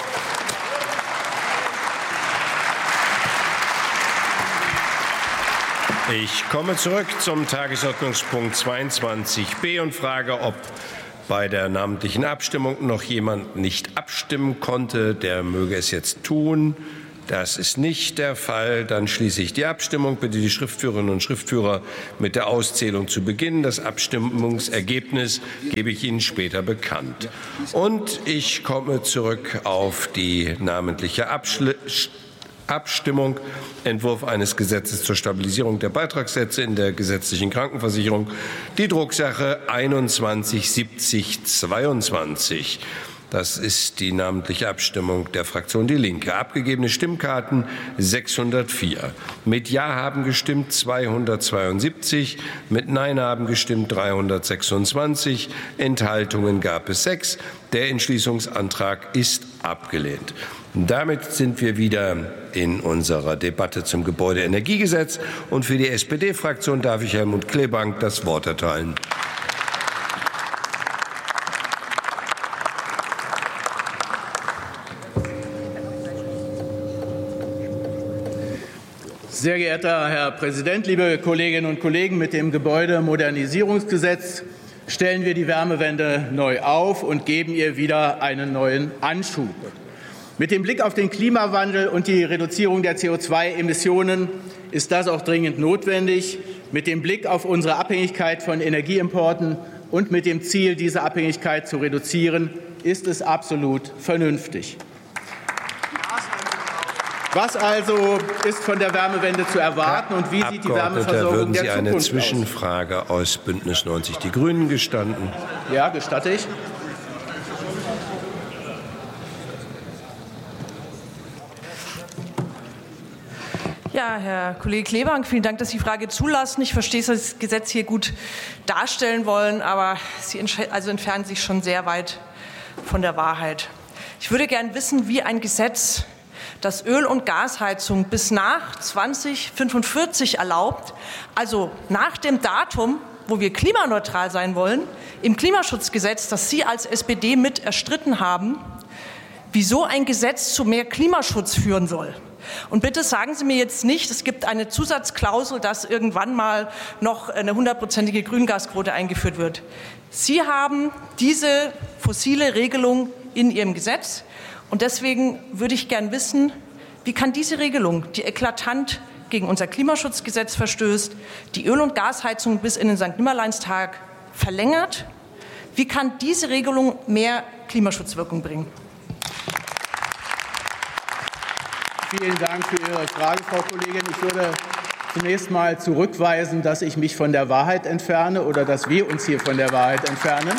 Ich komme zurück zum Tagesordnungspunkt zweiundzwanzig b und frage, ob bei der namentlichen Abstimmung noch jemand nicht abstimmen konnte. Der möge es jetzt tun. Das ist nicht der Fall. Dann schließe ich die Abstimmung. Bitte die Schriftführerinnen und Schriftführer mit der Auszählung zu beginnen. Das Abstimmungsergebnis gebe ich Ihnen später bekannt. Und ich komme zurück auf die namentliche Abschli- Abstimmung. Entwurf eines Gesetzes zur Stabilisierung der Beitragssätze in der gesetzlichen Krankenversicherung. Die Drucksache einundzwanzig siebzig zweiundzwanzig. Das ist die namentliche Abstimmung der Fraktion Die Linke. Abgegebene Stimmkarten sechshundertvier. Mit Ja haben gestimmt zweihundertzweiundsiebzig, mit Nein haben gestimmt dreihundertsechsundzwanzig, Enthaltungen gab es sechs. Der Entschließungsantrag ist abgelehnt. Damit sind wir wieder in unserer Debatte zum Gebäudeenergiegesetz. Und für die S P D-Fraktion darf ich Helmut Kleebank das Wort erteilen. Sehr geehrter Herr Präsident, liebe Kolleginnen und Kollegen! Mit dem Gebäudemodernisierungsgesetz stellen wir die Wärmewende neu auf und geben ihr wieder einen neuen Anschub. Mit dem Blick auf den Klimawandel und die Reduzierung der C O zwei Emissionen ist das auch dringend notwendig. Mit dem Blick auf unsere Abhängigkeit von Energieimporten und mit dem Ziel, diese Abhängigkeit zu reduzieren, ist es absolut vernünftig. Was also ist von der Wärmewende zu erwarten und wie sieht die Wärmeversorgung würden Sie der Zukunft eine aus? Zwischenfrage aus Bündnis neunzig Die Grünen gestatten? Ja, gestatte ich. Ja, Herr Kollege Kleebank, vielen Dank, dass Sie die Frage zulassen. Ich verstehe, dass Sie das Gesetz hier gut darstellen wollen, aber Sie also entfernen sich schon sehr weit von der Wahrheit. Ich würde gern wissen, wie ein Gesetz, das Öl- und Gasheizung bis nach zweitausendfünfundvierzig erlaubt, also nach dem Datum, wo wir klimaneutral sein wollen, im Klimaschutzgesetz, das Sie als S P D mit erstritten haben, wieso ein Gesetz zu mehr Klimaschutz führen soll. Und bitte sagen Sie mir jetzt nicht, es gibt eine Zusatzklausel, dass irgendwann mal noch eine hundertprozentige Grüngasquote eingeführt wird. Sie haben diese fossile Regelung in Ihrem Gesetz. Und deswegen würde ich gern wissen, wie kann diese Regelung, die eklatant gegen unser Klimaschutzgesetz verstößt, die Öl- und Gasheizung bis in den Sankt Nimmerleinstag verlängert, wie kann diese Regelung mehr Klimaschutzwirkung bringen? Vielen Dank für Ihre Frage, Frau Kollegin. Ich würde zunächst mal zurückweisen, dass ich mich von der Wahrheit entferne oder dass wir uns hier von der Wahrheit entfernen.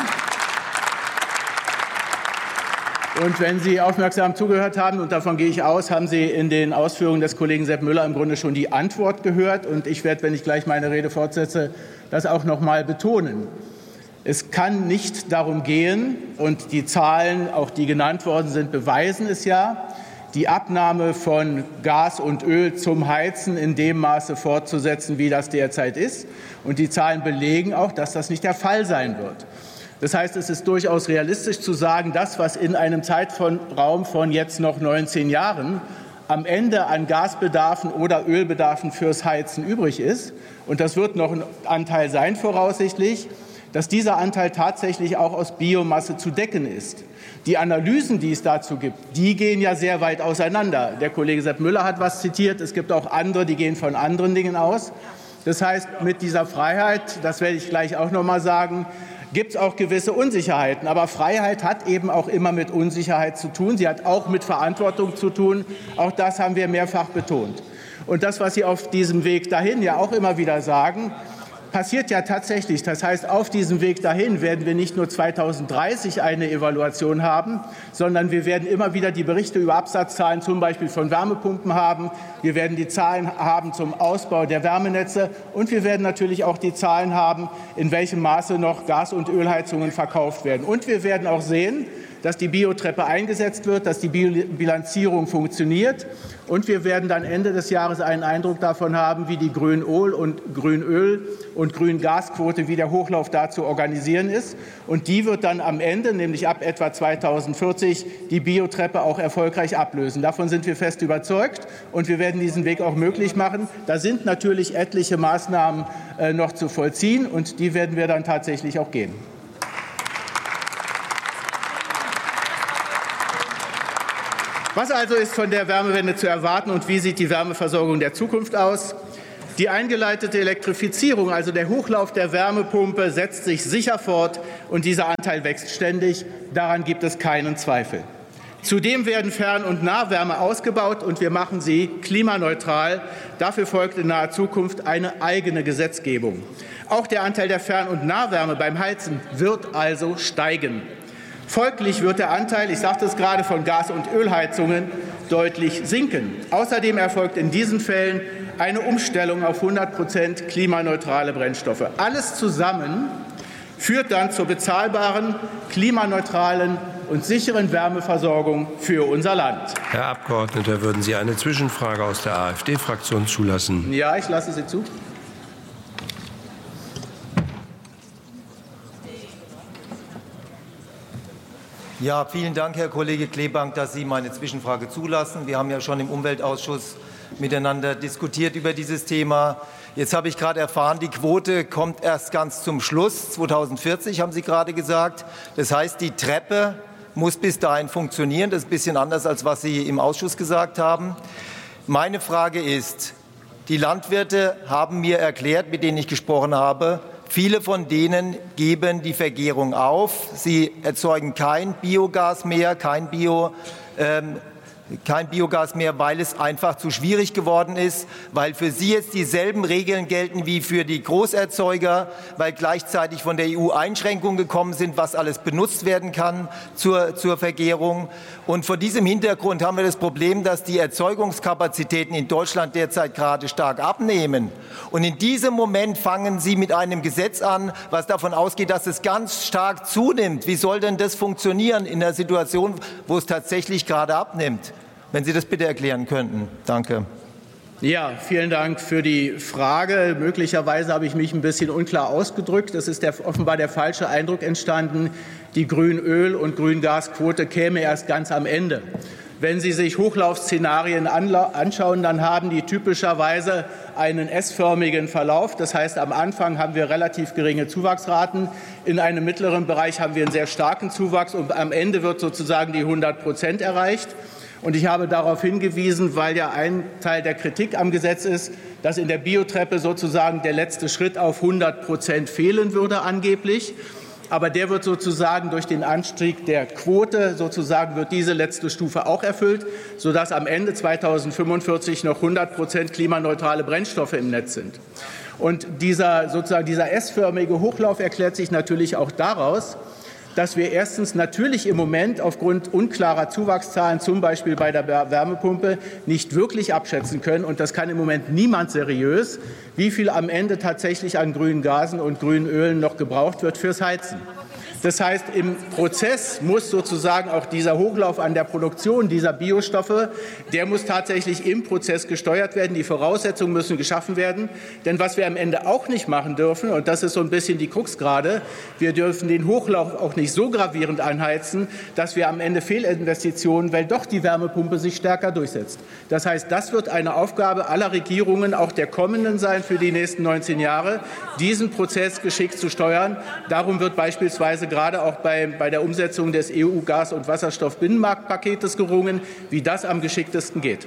Und wenn Sie aufmerksam zugehört haben, und davon gehe ich aus, haben Sie in den Ausführungen des Kollegen Sepp Müller im Grunde schon die Antwort gehört. Und ich werde, wenn ich gleich meine Rede fortsetze, das auch noch mal betonen. Es kann nicht darum gehen, und die Zahlen, auch die genannt worden sind, beweisen es ja, die Abnahme von Gas und Öl zum Heizen in dem Maße fortzusetzen, wie das derzeit ist. Und die Zahlen belegen auch, dass das nicht der Fall sein wird. Das heißt, es ist durchaus realistisch zu sagen, das, was in einem Zeitraum von jetzt noch neunzehn Jahren am Ende an Gasbedarfen oder Ölbedarfen fürs Heizen übrig ist, und das wird noch ein Anteil sein voraussichtlich, dass dieser Anteil tatsächlich auch aus Biomasse zu decken ist. Die Analysen, die es dazu gibt, die gehen ja sehr weit auseinander. Der Kollege Sepp Müller hat was zitiert, es gibt auch andere, die gehen von anderen Dingen aus. Das heißt, mit dieser Freiheit, das werde ich gleich auch noch mal sagen, gibt es auch gewisse Unsicherheiten. Aber Freiheit hat eben auch immer mit Unsicherheit zu tun. Sie hat auch mit Verantwortung zu tun. Auch das haben wir mehrfach betont. Und das, was Sie auf diesem Weg dahin ja auch immer wieder sagen, passiert ja tatsächlich. Das heißt, auf diesem Weg dahin werden wir nicht nur zweitausenddreißig eine Evaluation haben, sondern wir werden immer wieder die Berichte über Absatzzahlen zum Beispiel von Wärmepumpen haben. Wir werden die Zahlen haben zum Ausbau der Wärmenetze. Und wir werden natürlich auch die Zahlen haben, in welchem Maße noch Gas- und Ölheizungen verkauft werden. Und wir werden auch sehen, dass die Biotreppe eingesetzt wird, dass die Bilanzierung funktioniert. Und wir werden dann Ende des Jahres einen Eindruck davon haben, wie die Grünöl- und Grünöl- und Grüngasquote, wie der Hochlauf da zu organisieren ist. Und die wird dann am Ende, nämlich ab etwa zweitausendvierzig, die Biotreppe auch erfolgreich ablösen. Davon sind wir fest überzeugt. Und wir werden diesen Weg auch möglich machen. Da sind natürlich etliche Maßnahmen äh, noch zu vollziehen. Und die werden wir dann tatsächlich auch gehen. Was also ist von der Wärmewende zu erwarten und wie sieht die Wärmeversorgung der Zukunft aus? Die eingeleitete Elektrifizierung, also der Hochlauf der Wärmepumpe, setzt sich sicher fort und dieser Anteil wächst ständig. Daran gibt es keinen Zweifel. Zudem werden Fern- und Nahwärme ausgebaut und wir machen sie klimaneutral. Dafür folgt in naher Zukunft eine eigene Gesetzgebung. Auch der Anteil der Fern- und Nahwärme beim Heizen wird also steigen. Folglich wird der Anteil, ich sagte es gerade, von Gas- und Ölheizungen deutlich sinken. Außerdem erfolgt in diesen Fällen eine Umstellung auf hundert Prozent klimaneutrale Brennstoffe. Alles zusammen führt dann zur bezahlbaren, klimaneutralen und sicheren Wärmeversorgung für unser Land. Herr Abgeordneter, würden Sie eine Zwischenfrage aus der AfD-Fraktion zulassen? Ja, ich lasse sie zu. Ja, vielen Dank, Herr Kollege Klebank, dass Sie meine Zwischenfrage zulassen. Wir haben ja schon im Umweltausschuss miteinander diskutiert über dieses Thema. Jetzt habe ich gerade erfahren, die Quote kommt erst ganz zum Schluss. zweitausendvierzig haben Sie gerade gesagt. Das heißt, die Treppe muss bis dahin funktionieren. Das ist ein bisschen anders, als was Sie im Ausschuss gesagt haben. Meine Frage ist, die Landwirte haben mir erklärt, mit denen ich gesprochen habe, viele von denen geben die Vergärung auf. Sie erzeugen kein Biogas mehr, kein Bio, ähm, kein Biogas mehr, weil es einfach zu schwierig geworden ist, weil für sie jetzt dieselben Regeln gelten wie für die Großerzeuger, weil gleichzeitig von der E U Einschränkungen gekommen sind, was alles benutzt werden kann zur, zur Vergärung. Und vor diesem Hintergrund haben wir das Problem, dass die Erzeugungskapazitäten in Deutschland derzeit gerade stark abnehmen. Und in diesem Moment fangen Sie mit einem Gesetz an, was davon ausgeht, dass es ganz stark zunimmt. Wie soll denn das funktionieren in der Situation, wo es tatsächlich gerade abnimmt? Wenn Sie das bitte erklären könnten. Danke. Ja, vielen Dank für die Frage. Möglicherweise habe ich mich ein bisschen unklar ausgedrückt. Es ist der, offenbar der falsche Eindruck entstanden, die Grünöl- und Grüngasquote käme erst ganz am Ende. Wenn Sie sich Hochlaufszenarien anschauen, dann haben die typischerweise einen S-förmigen Verlauf. Das heißt, am Anfang haben wir relativ geringe Zuwachsraten. In einem mittleren Bereich haben wir einen sehr starken Zuwachs und am Ende wird sozusagen die hundert Prozent erreicht. Und ich habe darauf hingewiesen, weil ja ein Teil der Kritik am Gesetz ist, dass in der Biotreppe sozusagen der letzte Schritt auf hundert Prozent fehlen würde angeblich. Aber der wird sozusagen durch den Anstieg der Quote sozusagen wird diese letzte Stufe auch erfüllt, sodass am Ende zweitausendfünfundvierzig noch hundert Prozent klimaneutrale Brennstoffe im Netz sind. Und dieser sozusagen dieser S-förmige Hochlauf erklärt sich natürlich auch daraus, dass wir erstens natürlich im Moment aufgrund unklarer Zuwachszahlen, zum Beispiel bei der Wärmepumpe, nicht wirklich abschätzen können, und das kann im Moment niemand seriös, wie viel am Ende tatsächlich an grünen Gasen und grünen Ölen noch gebraucht wird fürs Heizen. Das heißt, im Prozess muss sozusagen auch dieser Hochlauf an der Produktion dieser Biostoffe, der muss tatsächlich im Prozess gesteuert werden. Die Voraussetzungen müssen geschaffen werden. Denn was wir am Ende auch nicht machen dürfen, und das ist so ein bisschen die Krux gerade, wir dürfen den Hochlauf auch nicht so gravierend anheizen, dass wir am Ende Fehlinvestitionen, weil doch die Wärmepumpe sich stärker durchsetzt. Das heißt, das wird eine Aufgabe aller Regierungen, auch der kommenden sein für die nächsten neunzehn Jahre, diesen Prozess geschickt zu steuern. Darum wird beispielsweise gerade auch bei, bei der Umsetzung des E U-Gas- und Wasserstoff-Binnenmarktpaketes gerungen, wie das am geschicktesten geht.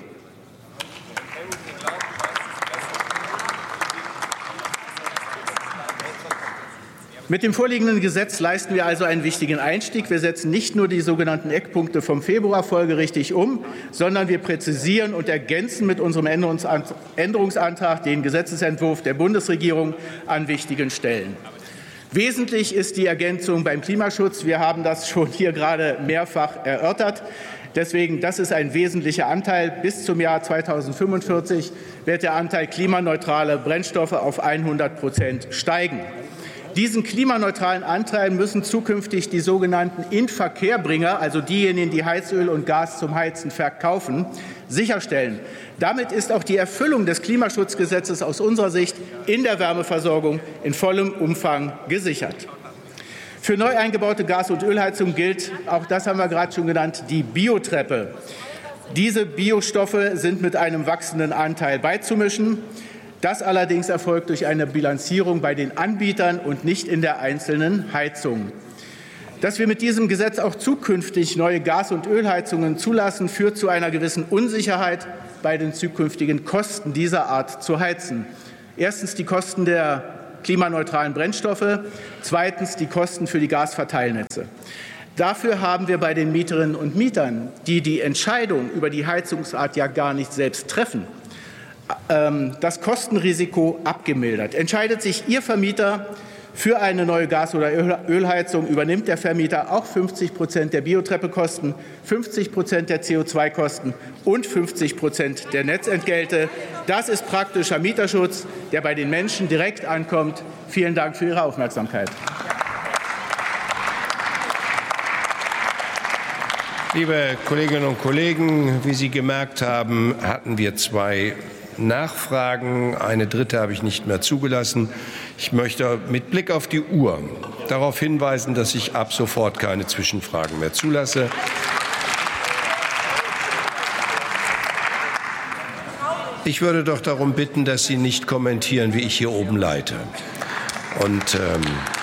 Mit dem vorliegenden Gesetz leisten wir also einen wichtigen Einstieg. Wir setzen nicht nur die sogenannten Eckpunkte vom Februar folgerichtig um, sondern wir präzisieren und ergänzen mit unserem Änderungsantrag den Gesetzesentwurf der Bundesregierung an wichtigen Stellen. Wesentlich ist die Ergänzung beim Klimaschutz. Wir haben das schon hier gerade mehrfach erörtert. Deswegen, das ist ein wesentlicher Anteil. Bis zum Jahr zweitausendfünfundvierzig wird der Anteil klimaneutraler Brennstoffe auf hundert Prozent steigen. Diesen klimaneutralen Anteil müssen zukünftig die sogenannten Inverkehrbringer, also diejenigen, die Heizöl und Gas zum Heizen verkaufen, sicherstellen. Damit ist auch die Erfüllung des Klimaschutzgesetzes aus unserer Sicht in der Wärmeversorgung in vollem Umfang gesichert. Für neu eingebaute Gas- und Ölheizung gilt, auch das haben wir gerade schon genannt, die Biotreppe. Diese Biostoffe sind mit einem wachsenden Anteil beizumischen. Das allerdings erfolgt durch eine Bilanzierung bei den Anbietern und nicht in der einzelnen Heizung. Dass wir mit diesem Gesetz auch zukünftig neue Gas- und Ölheizungen zulassen, führt zu einer gewissen Unsicherheit bei den zukünftigen Kosten dieser Art zu heizen. Erstens die Kosten der klimaneutralen Brennstoffe, zweitens die Kosten für die Gasverteilnetze. Dafür haben wir bei den Mieterinnen und Mietern, die die Entscheidung über die Heizungsart ja gar nicht selbst treffen, das Kostenrisiko abgemildert. Entscheidet sich Ihr Vermieter für eine neue Gas- oder Ölheizung, übernimmt der Vermieter auch fünfzig Prozent der Biotreppekosten, fünfzig Prozent der C O zwei Kosten und fünfzig Prozent der Netzentgelte. Das ist praktischer Mieterschutz, der bei den Menschen direkt ankommt. Vielen Dank für Ihre Aufmerksamkeit. Liebe Kolleginnen und Kollegen, wie Sie gemerkt haben, hatten wir zwei Nachfragen. Eine dritte habe ich nicht mehr zugelassen. Ich möchte mit Blick auf die Uhr darauf hinweisen, dass ich ab sofort keine Zwischenfragen mehr zulasse. Ich würde doch darum bitten, dass Sie nicht kommentieren, wie ich hier oben leite. Und ähm,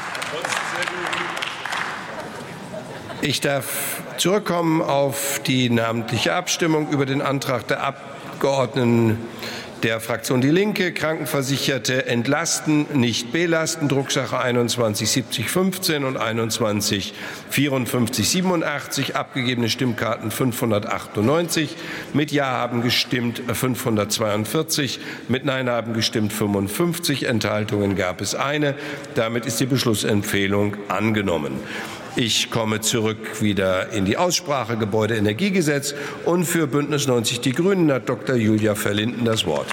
ich darf zurückkommen auf die namentliche Abstimmung über den Antrag der Abgeordneten der Fraktion Die Linke, Krankenversicherte entlasten, nicht belasten, Drucksache einundzwanzig siebzig fünfzehn und einundzwanzig vierundfünfzig siebenundachtzig, abgegebene Stimmkarten fünfhundertachtundneunzig, mit Ja haben gestimmt fünfhundertzweiundvierzig, mit Nein haben gestimmt fünfundfünfzig, Enthaltungen gab es eine. Damit ist die Beschlussempfehlung angenommen. Ich komme zurück wieder in die Aussprache Gebäudeenergiegesetz und für Bündnis neunzig Die Grünen hat Doktor Julia Verlinden das Wort.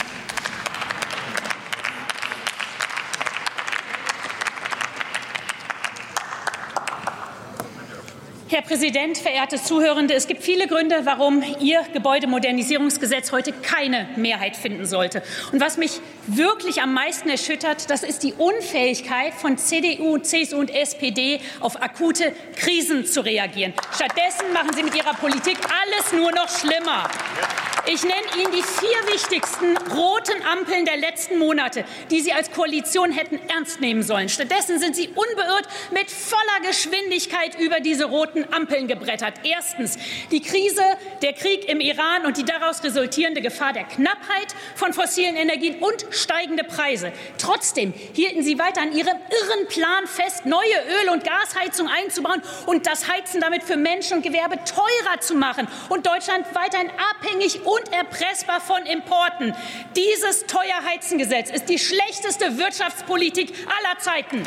Herr Präsident, verehrte Zuhörende! Es gibt viele Gründe, warum Ihr Gebäudemodernisierungsgesetz heute keine Mehrheit finden sollte. Und was mich wirklich am meisten erschüttert, das ist die Unfähigkeit von C D U, C S U und S P D, auf akute Krisen zu reagieren. Stattdessen machen Sie mit Ihrer Politik alles nur noch schlimmer. Ich nenne Ihnen die vier wichtigsten roten Ampeln der letzten Monate, die Sie als Koalition hätten ernst nehmen sollen. Stattdessen sind Sie unbeirrt mit voller Geschwindigkeit über diese roten Ampeln gebrettert. Erstens die Krise, der Krieg im Iran und die daraus resultierende Gefahr der Knappheit von fossilen Energien und steigende Preise. Trotzdem hielten Sie weiter an Ihrem irren Plan fest, neue Öl- und Gasheizung einzubauen und das Heizen damit für Menschen und Gewerbe teurer zu machen und Deutschland weiterhin abhängig und erpressbar von Importen. Dieses Teuerheizengesetz ist die schlechteste Wirtschaftspolitik aller Zeiten.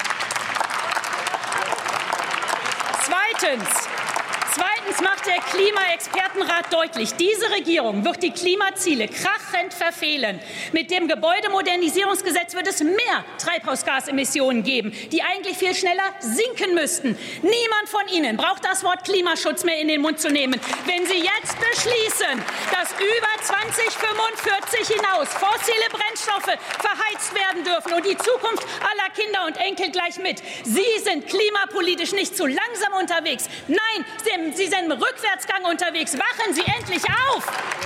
Zweitens. Zweitens macht der Klimaexpertenrat deutlich, diese Regierung wird die Klimaziele krachend verfehlen. Mit dem Gebäudemodernisierungsgesetz wird es mehr Treibhausgasemissionen geben, die eigentlich viel schneller sinken müssten. Niemand von Ihnen braucht das Wort Klimaschutz mehr in den Mund zu nehmen, wenn Sie jetzt beschließen, dass über zweitausendfünfundvierzig hinaus fossile Brennstoffe verheizt werden dürfen und die Zukunft aller Kinder und Enkel gleich mit. Sie sind klimapolitisch nicht zu langsam unterwegs. Nein, Sie Sie sind im Rückwärtsgang unterwegs. Wachen Sie endlich auf!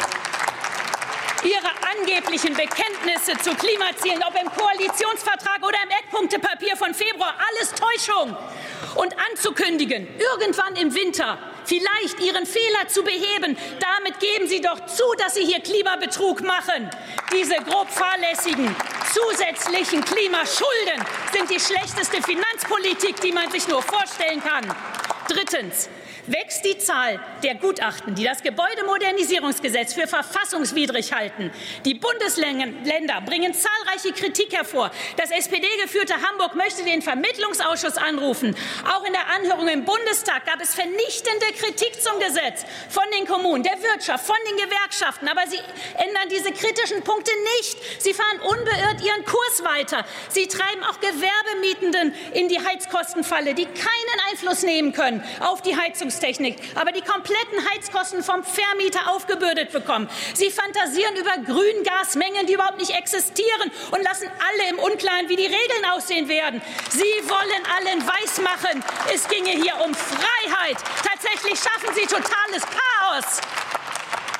Ihre angeblichen Bekenntnisse zu Klimazielen, ob im Koalitionsvertrag oder im Eckpunktepapier von Februar, alles Täuschung. Und anzukündigen, irgendwann im Winter vielleicht Ihren Fehler zu beheben, damit geben Sie doch zu, dass Sie hier Klimabetrug machen. Diese grob fahrlässigen zusätzlichen Klimaschulden sind die schlechteste Finanzpolitik, die man sich nur vorstellen kann. Drittens. Wächst die Zahl der Gutachten, die das Gebäudemodernisierungsgesetz für verfassungswidrig halten. Die Bundesländer bringen zahlreiche Kritik hervor. Das S P D-geführte Hamburg möchte den Vermittlungsausschuss anrufen. Auch in der Anhörung im Bundestag gab es vernichtende Kritik zum Gesetz von den Kommunen, der Wirtschaft, von den Gewerkschaften. Aber Sie ändern diese kritischen Punkte nicht. Sie fahren unbeirrt Ihren Kurs weiter. Sie treiben auch Gewerbemietenden in die Heizkostenfalle, die keinen Einfluss nehmen können auf die Heizungstechnik, aber die kompletten Heizkosten vom Vermieter aufgebürdet bekommen. Sie fantasieren über Grüngasmengen, die überhaupt nicht existieren und lassen alle im Unklaren, wie die Regeln aussehen werden. Sie wollen allen weismachen, es ginge hier um Freiheit. Tatsächlich schaffen Sie totales Chaos.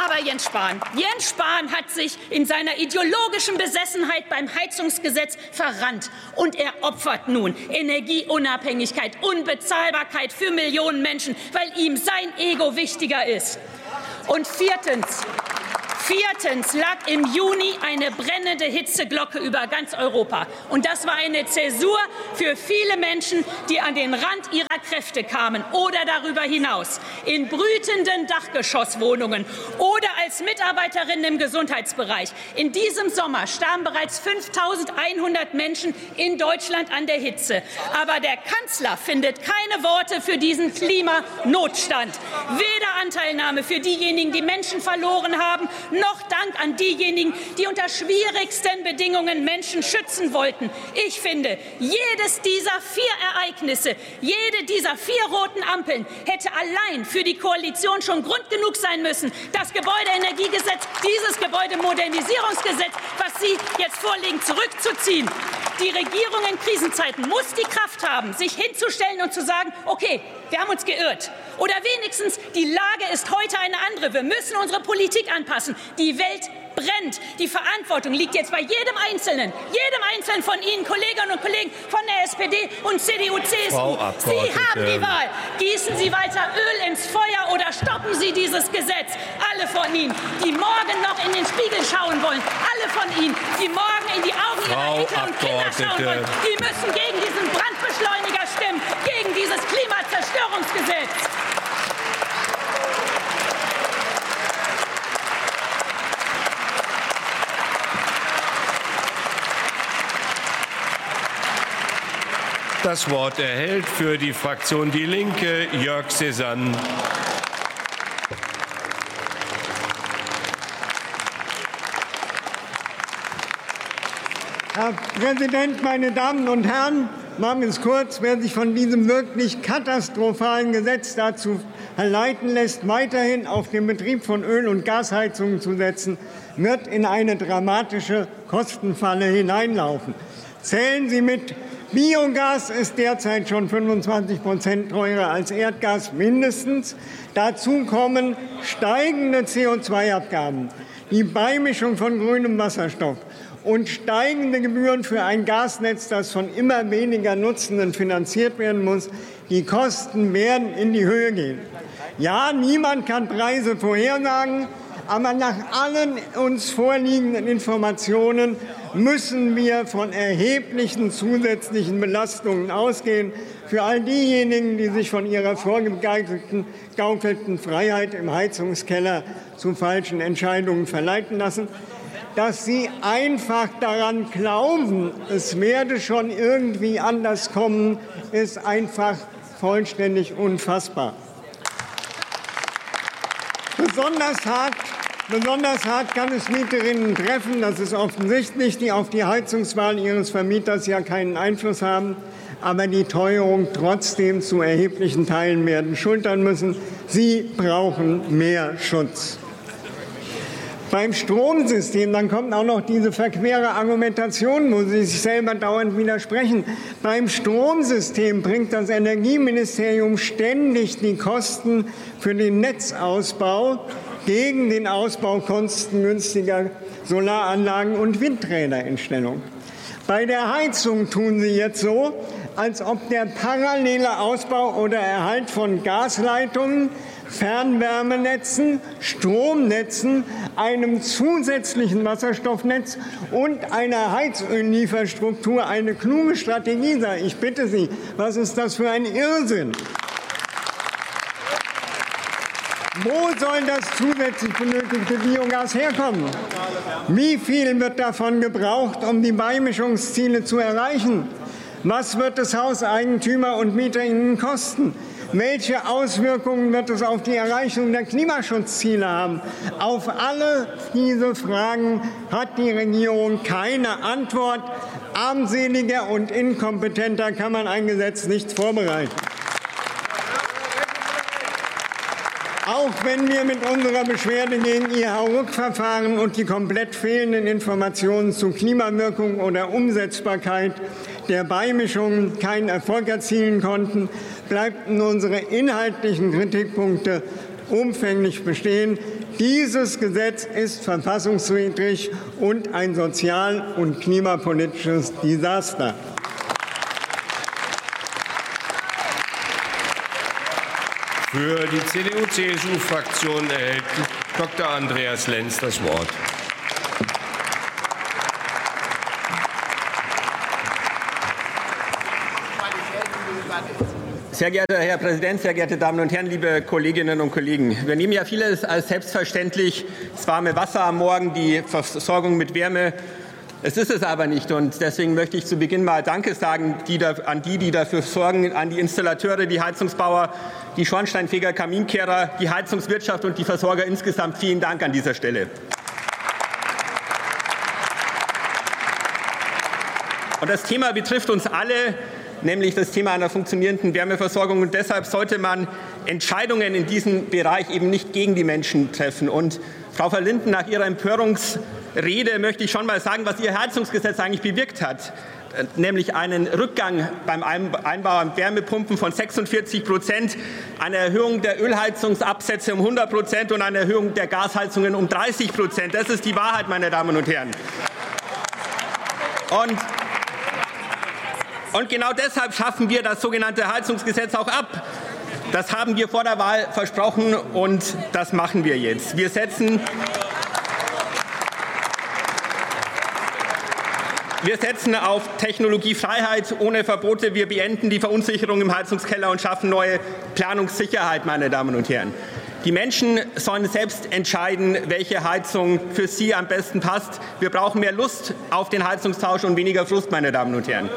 Aber Jens Spahn, Jens Spahn hat sich in seiner ideologischen Besessenheit beim Heizungsgesetz verrannt. Und er opfert nun Energieunabhängigkeit, Unbezahlbarkeit für Millionen Menschen, weil ihm sein Ego wichtiger ist. Und viertens, Viertens lag im Juni eine brennende Hitzeglocke über ganz Europa. Und das war eine Zäsur für viele Menschen, die an den Rand ihrer Kräfte kamen oder darüber hinaus, in brütenden Dachgeschosswohnungen oder als Mitarbeiterinnen im Gesundheitsbereich. In diesem Sommer starben bereits fünftausendeinhundert Menschen in Deutschland an der Hitze. Aber der Kanzler findet keine Worte für diesen Klimanotstand. Weder Anteilnahme für diejenigen, die Menschen verloren haben, noch Dank an diejenigen, die unter schwierigsten Bedingungen Menschen schützen wollten. Ich finde, jedes dieser vier Ereignisse, jede dieser vier roten Ampeln hätte allein für die Koalition schon Grund genug sein müssen, das Gebäudeenergiegesetz, dieses Gebäudemodernisierungsgesetz, was Sie jetzt vorlegen, zurückzuziehen. Die Regierung in Krisenzeiten muss die Kraft haben, sich hinzustellen und zu sagen, okay, wir haben uns geirrt. Oder wenigstens, die Lage ist heute eine andere. Wir müssen unsere Politik anpassen. Die Welt brennt. Die Verantwortung liegt jetzt bei jedem Einzelnen, jedem Einzelnen von Ihnen, Kolleginnen und Kollegen von der S P D und C D U, C S U. Sie haben die Wahl. Gießen Sie weiter Öl ins Feuer oder stoppen Sie dieses Gesetz. Alle von Ihnen, die morgen noch in den Spiegel schauen wollen, alle von Ihnen, die morgen in die Augen ihrer Eltern und Kinder schauen wollen, die müssen gegen diesen Brandbeschleuniger stimmen, gegen dieses Klimazerstörungsgesetz. Das Wort erhält für die Fraktion Die Linke Jörg Cézanne. Herr Präsident, meine Damen und Herren! Machen wir es kurz. Wer sich von diesem wirklich katastrophalen Gesetz dazu verleiten lässt, weiterhin auf den Betrieb von Öl- und Gasheizungen zu setzen, wird in eine dramatische Kostenfalle hineinlaufen. Zählen Sie mit, Biogas ist derzeit schon fünfundzwanzig Prozent teurer als Erdgas mindestens. Dazu kommen steigende C O zwei Abgaben, die Beimischung von grünem Wasserstoff und steigende Gebühren für ein Gasnetz, das von immer weniger Nutzenden finanziert werden muss. Die Kosten werden in die Höhe gehen. Ja, niemand kann Preise vorhersagen, aber nach allen uns vorliegenden Informationen müssen wir von erheblichen zusätzlichen Belastungen ausgehen für all diejenigen, die sich von ihrer vorgegaukelten Freiheit im Heizungskeller zu falschen Entscheidungen verleiten lassen. Dass Sie einfach daran glauben, es werde schon irgendwie anders kommen, ist einfach vollständig unfassbar. Besonders hart, besonders hart kann es Mieterinnen treffen, das ist offensichtlich, die auf die Heizungswahl ihres Vermieters ja keinen Einfluss haben, aber die Teuerung trotzdem zu erheblichen Teilen werden schultern müssen. Sie brauchen mehr Schutz. Beim Stromsystem, dann kommt auch noch diese verquere Argumentation, wo Sie sich selber dauernd widersprechen. Beim Stromsystem bringt das Energieministerium ständig die Kosten für den Netzausbau gegen den Ausbau kostengünstiger Solaranlagen und Windräder in Stellung. Bei der Heizung tun Sie jetzt so, als ob der parallele Ausbau oder Erhalt von Gasleitungen, Fernwärmenetzen, Stromnetzen, einem zusätzlichen Wasserstoffnetz und einer Heizöllieferstruktur eine kluge Strategie sei. Ich bitte Sie, was ist das für ein Irrsinn? Wo soll das zusätzlich benötigte Biogas herkommen? Wie viel wird davon gebraucht, um die Beimischungsziele zu erreichen? Was wird es Hauseigentümer und MieterInnen kosten? Welche Auswirkungen wird es auf die Erreichung der Klimaschutzziele haben? Auf alle diese Fragen hat die Regierung keine Antwort. Armseliger und inkompetenter kann man ein Gesetz nicht vorbereiten. Auch wenn wir mit unserer Beschwerde gegen Ihr Hauruck-Verfahren und die komplett fehlenden Informationen zu Klimawirkung oder Umsetzbarkeit der Beimischungen keinen Erfolg erzielen konnten, bleiben unsere inhaltlichen Kritikpunkte umfänglich bestehen. Dieses Gesetz ist verfassungswidrig und ein sozial- und klimapolitisches Desaster. Für die C D U C S U-Fraktion erhält Doktor Andreas Lenz das Wort. Sehr geehrter Herr Präsident, sehr geehrte Damen und Herren, liebe Kolleginnen und Kollegen! Wir nehmen ja vieles als selbstverständlich, das warme Wasser am Morgen, die Versorgung mit Wärme. Es ist es aber nicht, und deswegen möchte ich zu Beginn mal Danke sagen die da, an die, die dafür sorgen, an die Installateure, die Heizungsbauer, die Schornsteinfeger, Kaminkehrer, die Heizungswirtschaft und die Versorger insgesamt. Vielen Dank an dieser Stelle. Und das Thema betrifft uns alle, nämlich das Thema einer funktionierenden Wärmeversorgung. Und deshalb sollte man Entscheidungen in diesem Bereich eben nicht gegen die Menschen treffen. Und Frau Verlinden, nach Ihrer Empörungsrede möchte ich schon mal sagen, was Ihr Heizungsgesetz eigentlich bewirkt hat. Nämlich einen Rückgang beim Einbau an Wärmepumpen von sechsundvierzig Prozent, eine Erhöhung der Ölheizungsabsätze um hundert Prozent und eine Erhöhung der Gasheizungen um dreißig Prozent. Das ist die Wahrheit, meine Damen und Herren. Und Und genau deshalb schaffen wir das sogenannte Heizungsgesetz auch ab. Das haben wir vor der Wahl versprochen, und das machen wir jetzt. Wir setzen, wir setzen auf Technologiefreiheit ohne Verbote. Wir beenden die Verunsicherung im Heizungskeller und schaffen neue Planungssicherheit, meine Damen und Herren. Die Menschen sollen selbst entscheiden, welche Heizung für sie am besten passt. Wir brauchen mehr Lust auf den Heizungstausch und weniger Frust, meine Damen und Herren.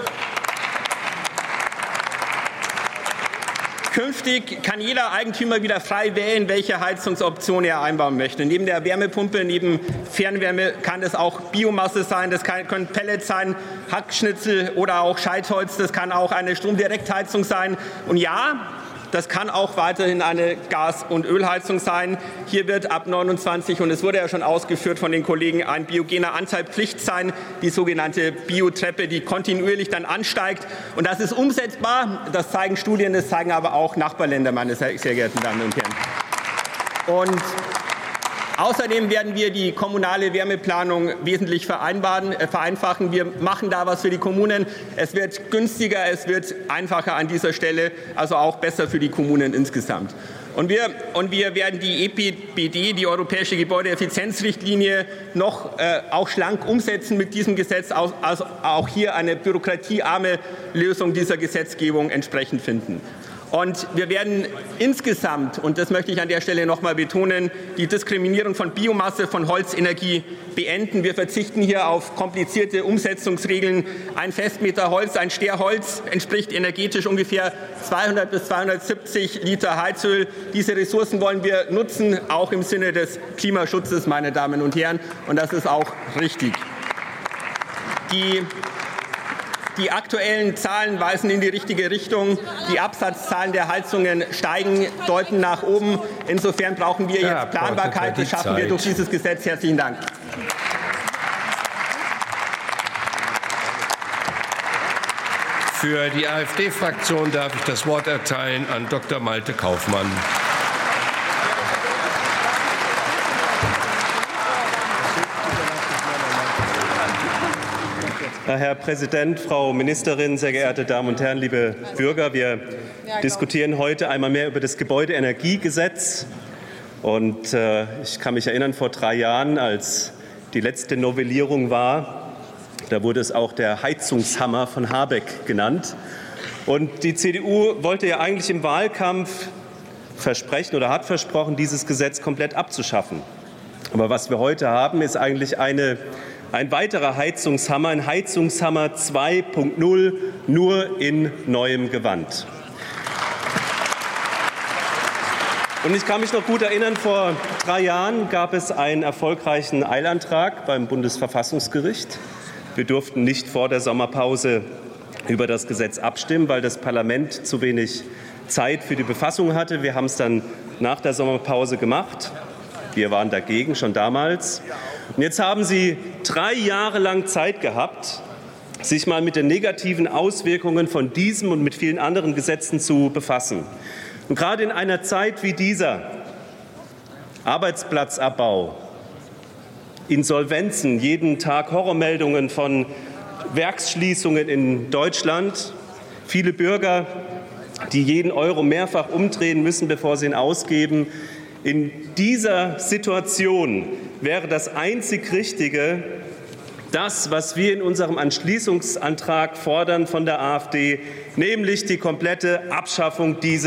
Künftig kann jeder Eigentümer wieder frei wählen, welche Heizungsoption er einbauen möchte. Neben der Wärmepumpe, neben Fernwärme kann es auch Biomasse sein, das kann, können Pellets sein, Hackschnitzel oder auch Scheitholz, das kann auch eine Stromdirektheizung sein. Und ja, das kann auch weiterhin eine Gas- und Ölheizung sein. Hier wird ab neunundzwanzig, und es wurde ja schon ausgeführt von den Kollegen, ein biogener Anteil Pflicht sein, die sogenannte Biotreppe, die kontinuierlich dann ansteigt. Und das ist umsetzbar, das zeigen Studien, das zeigen aber auch Nachbarländer, meine sehr geehrten Damen und Herren. Und außerdem werden wir die kommunale Wärmeplanung wesentlich vereinfachen. Wir machen da was für die Kommunen. Es wird günstiger, es wird einfacher an dieser Stelle, also auch besser für die Kommunen insgesamt. Und wir, und wir werden die E P B D, die Europäische Gebäudeeffizienzrichtlinie, noch äh, auch schlank umsetzen mit diesem Gesetz, also auch hier eine bürokratiearme Lösung dieser Gesetzgebung entsprechend finden. Und wir werden insgesamt, und das möchte ich an der Stelle noch mal betonen, die Diskriminierung von Biomasse, von Holzenergie beenden. Wir verzichten hier auf komplizierte Umsetzungsregeln. Ein Festmeter Holz, ein Sterholz entspricht energetisch ungefähr zweihundert bis zweihundertsiebzig Liter Heizöl. Diese Ressourcen wollen wir nutzen, auch im Sinne des Klimaschutzes, meine Damen und Herren. Und das ist auch richtig. Die Die aktuellen Zahlen weisen in die richtige Richtung. Die Absatzzahlen der Heizungen steigen, deuten nach oben. Insofern brauchen wir jetzt Planbarkeit. Das schaffen wir durch dieses Gesetz. Herzlichen Dank. Für die AfD-Fraktion darf ich das Wort erteilen an Doktor Malte Kaufmann. Herr Präsident, Frau Ministerin, sehr geehrte Damen und Herren, liebe Bürger! Wir diskutieren heute einmal mehr über das Gebäudeenergiegesetz. Und äh, ich kann mich erinnern, vor drei Jahren, als die letzte Novellierung war, da wurde es auch der Heizungshammer von Habeck genannt. Und die C D U wollte ja eigentlich im Wahlkampf versprechen oder hat versprochen, dieses Gesetz komplett abzuschaffen. Aber was wir heute haben, ist eigentlich eine Ein weiterer Heizungshammer, ein Heizungshammer zwei Punkt null, nur in neuem Gewand. Und ich kann mich noch gut erinnern, vor drei Jahren gab es einen erfolgreichen Eilantrag beim Bundesverfassungsgericht. Wir durften nicht vor der Sommerpause über das Gesetz abstimmen, weil das Parlament zu wenig Zeit für die Befassung hatte. Wir haben es dann nach der Sommerpause gemacht. Wir waren dagegen, schon damals. Und jetzt haben Sie drei Jahre lang Zeit gehabt, sich mal mit den negativen Auswirkungen von diesem und mit vielen anderen Gesetzen zu befassen. Und gerade in einer Zeit wie dieser Arbeitsplatzabbau, Insolvenzen, jeden Tag Horrormeldungen von Werksschließungen in Deutschland, viele Bürger, die jeden Euro mehrfach umdrehen müssen, bevor sie ihn ausgeben. In dieser Situation wäre das einzig Richtige, das, was wir in unserem Entschließungsantrag fordern von der AfD, nämlich die komplette Abschaffung dieses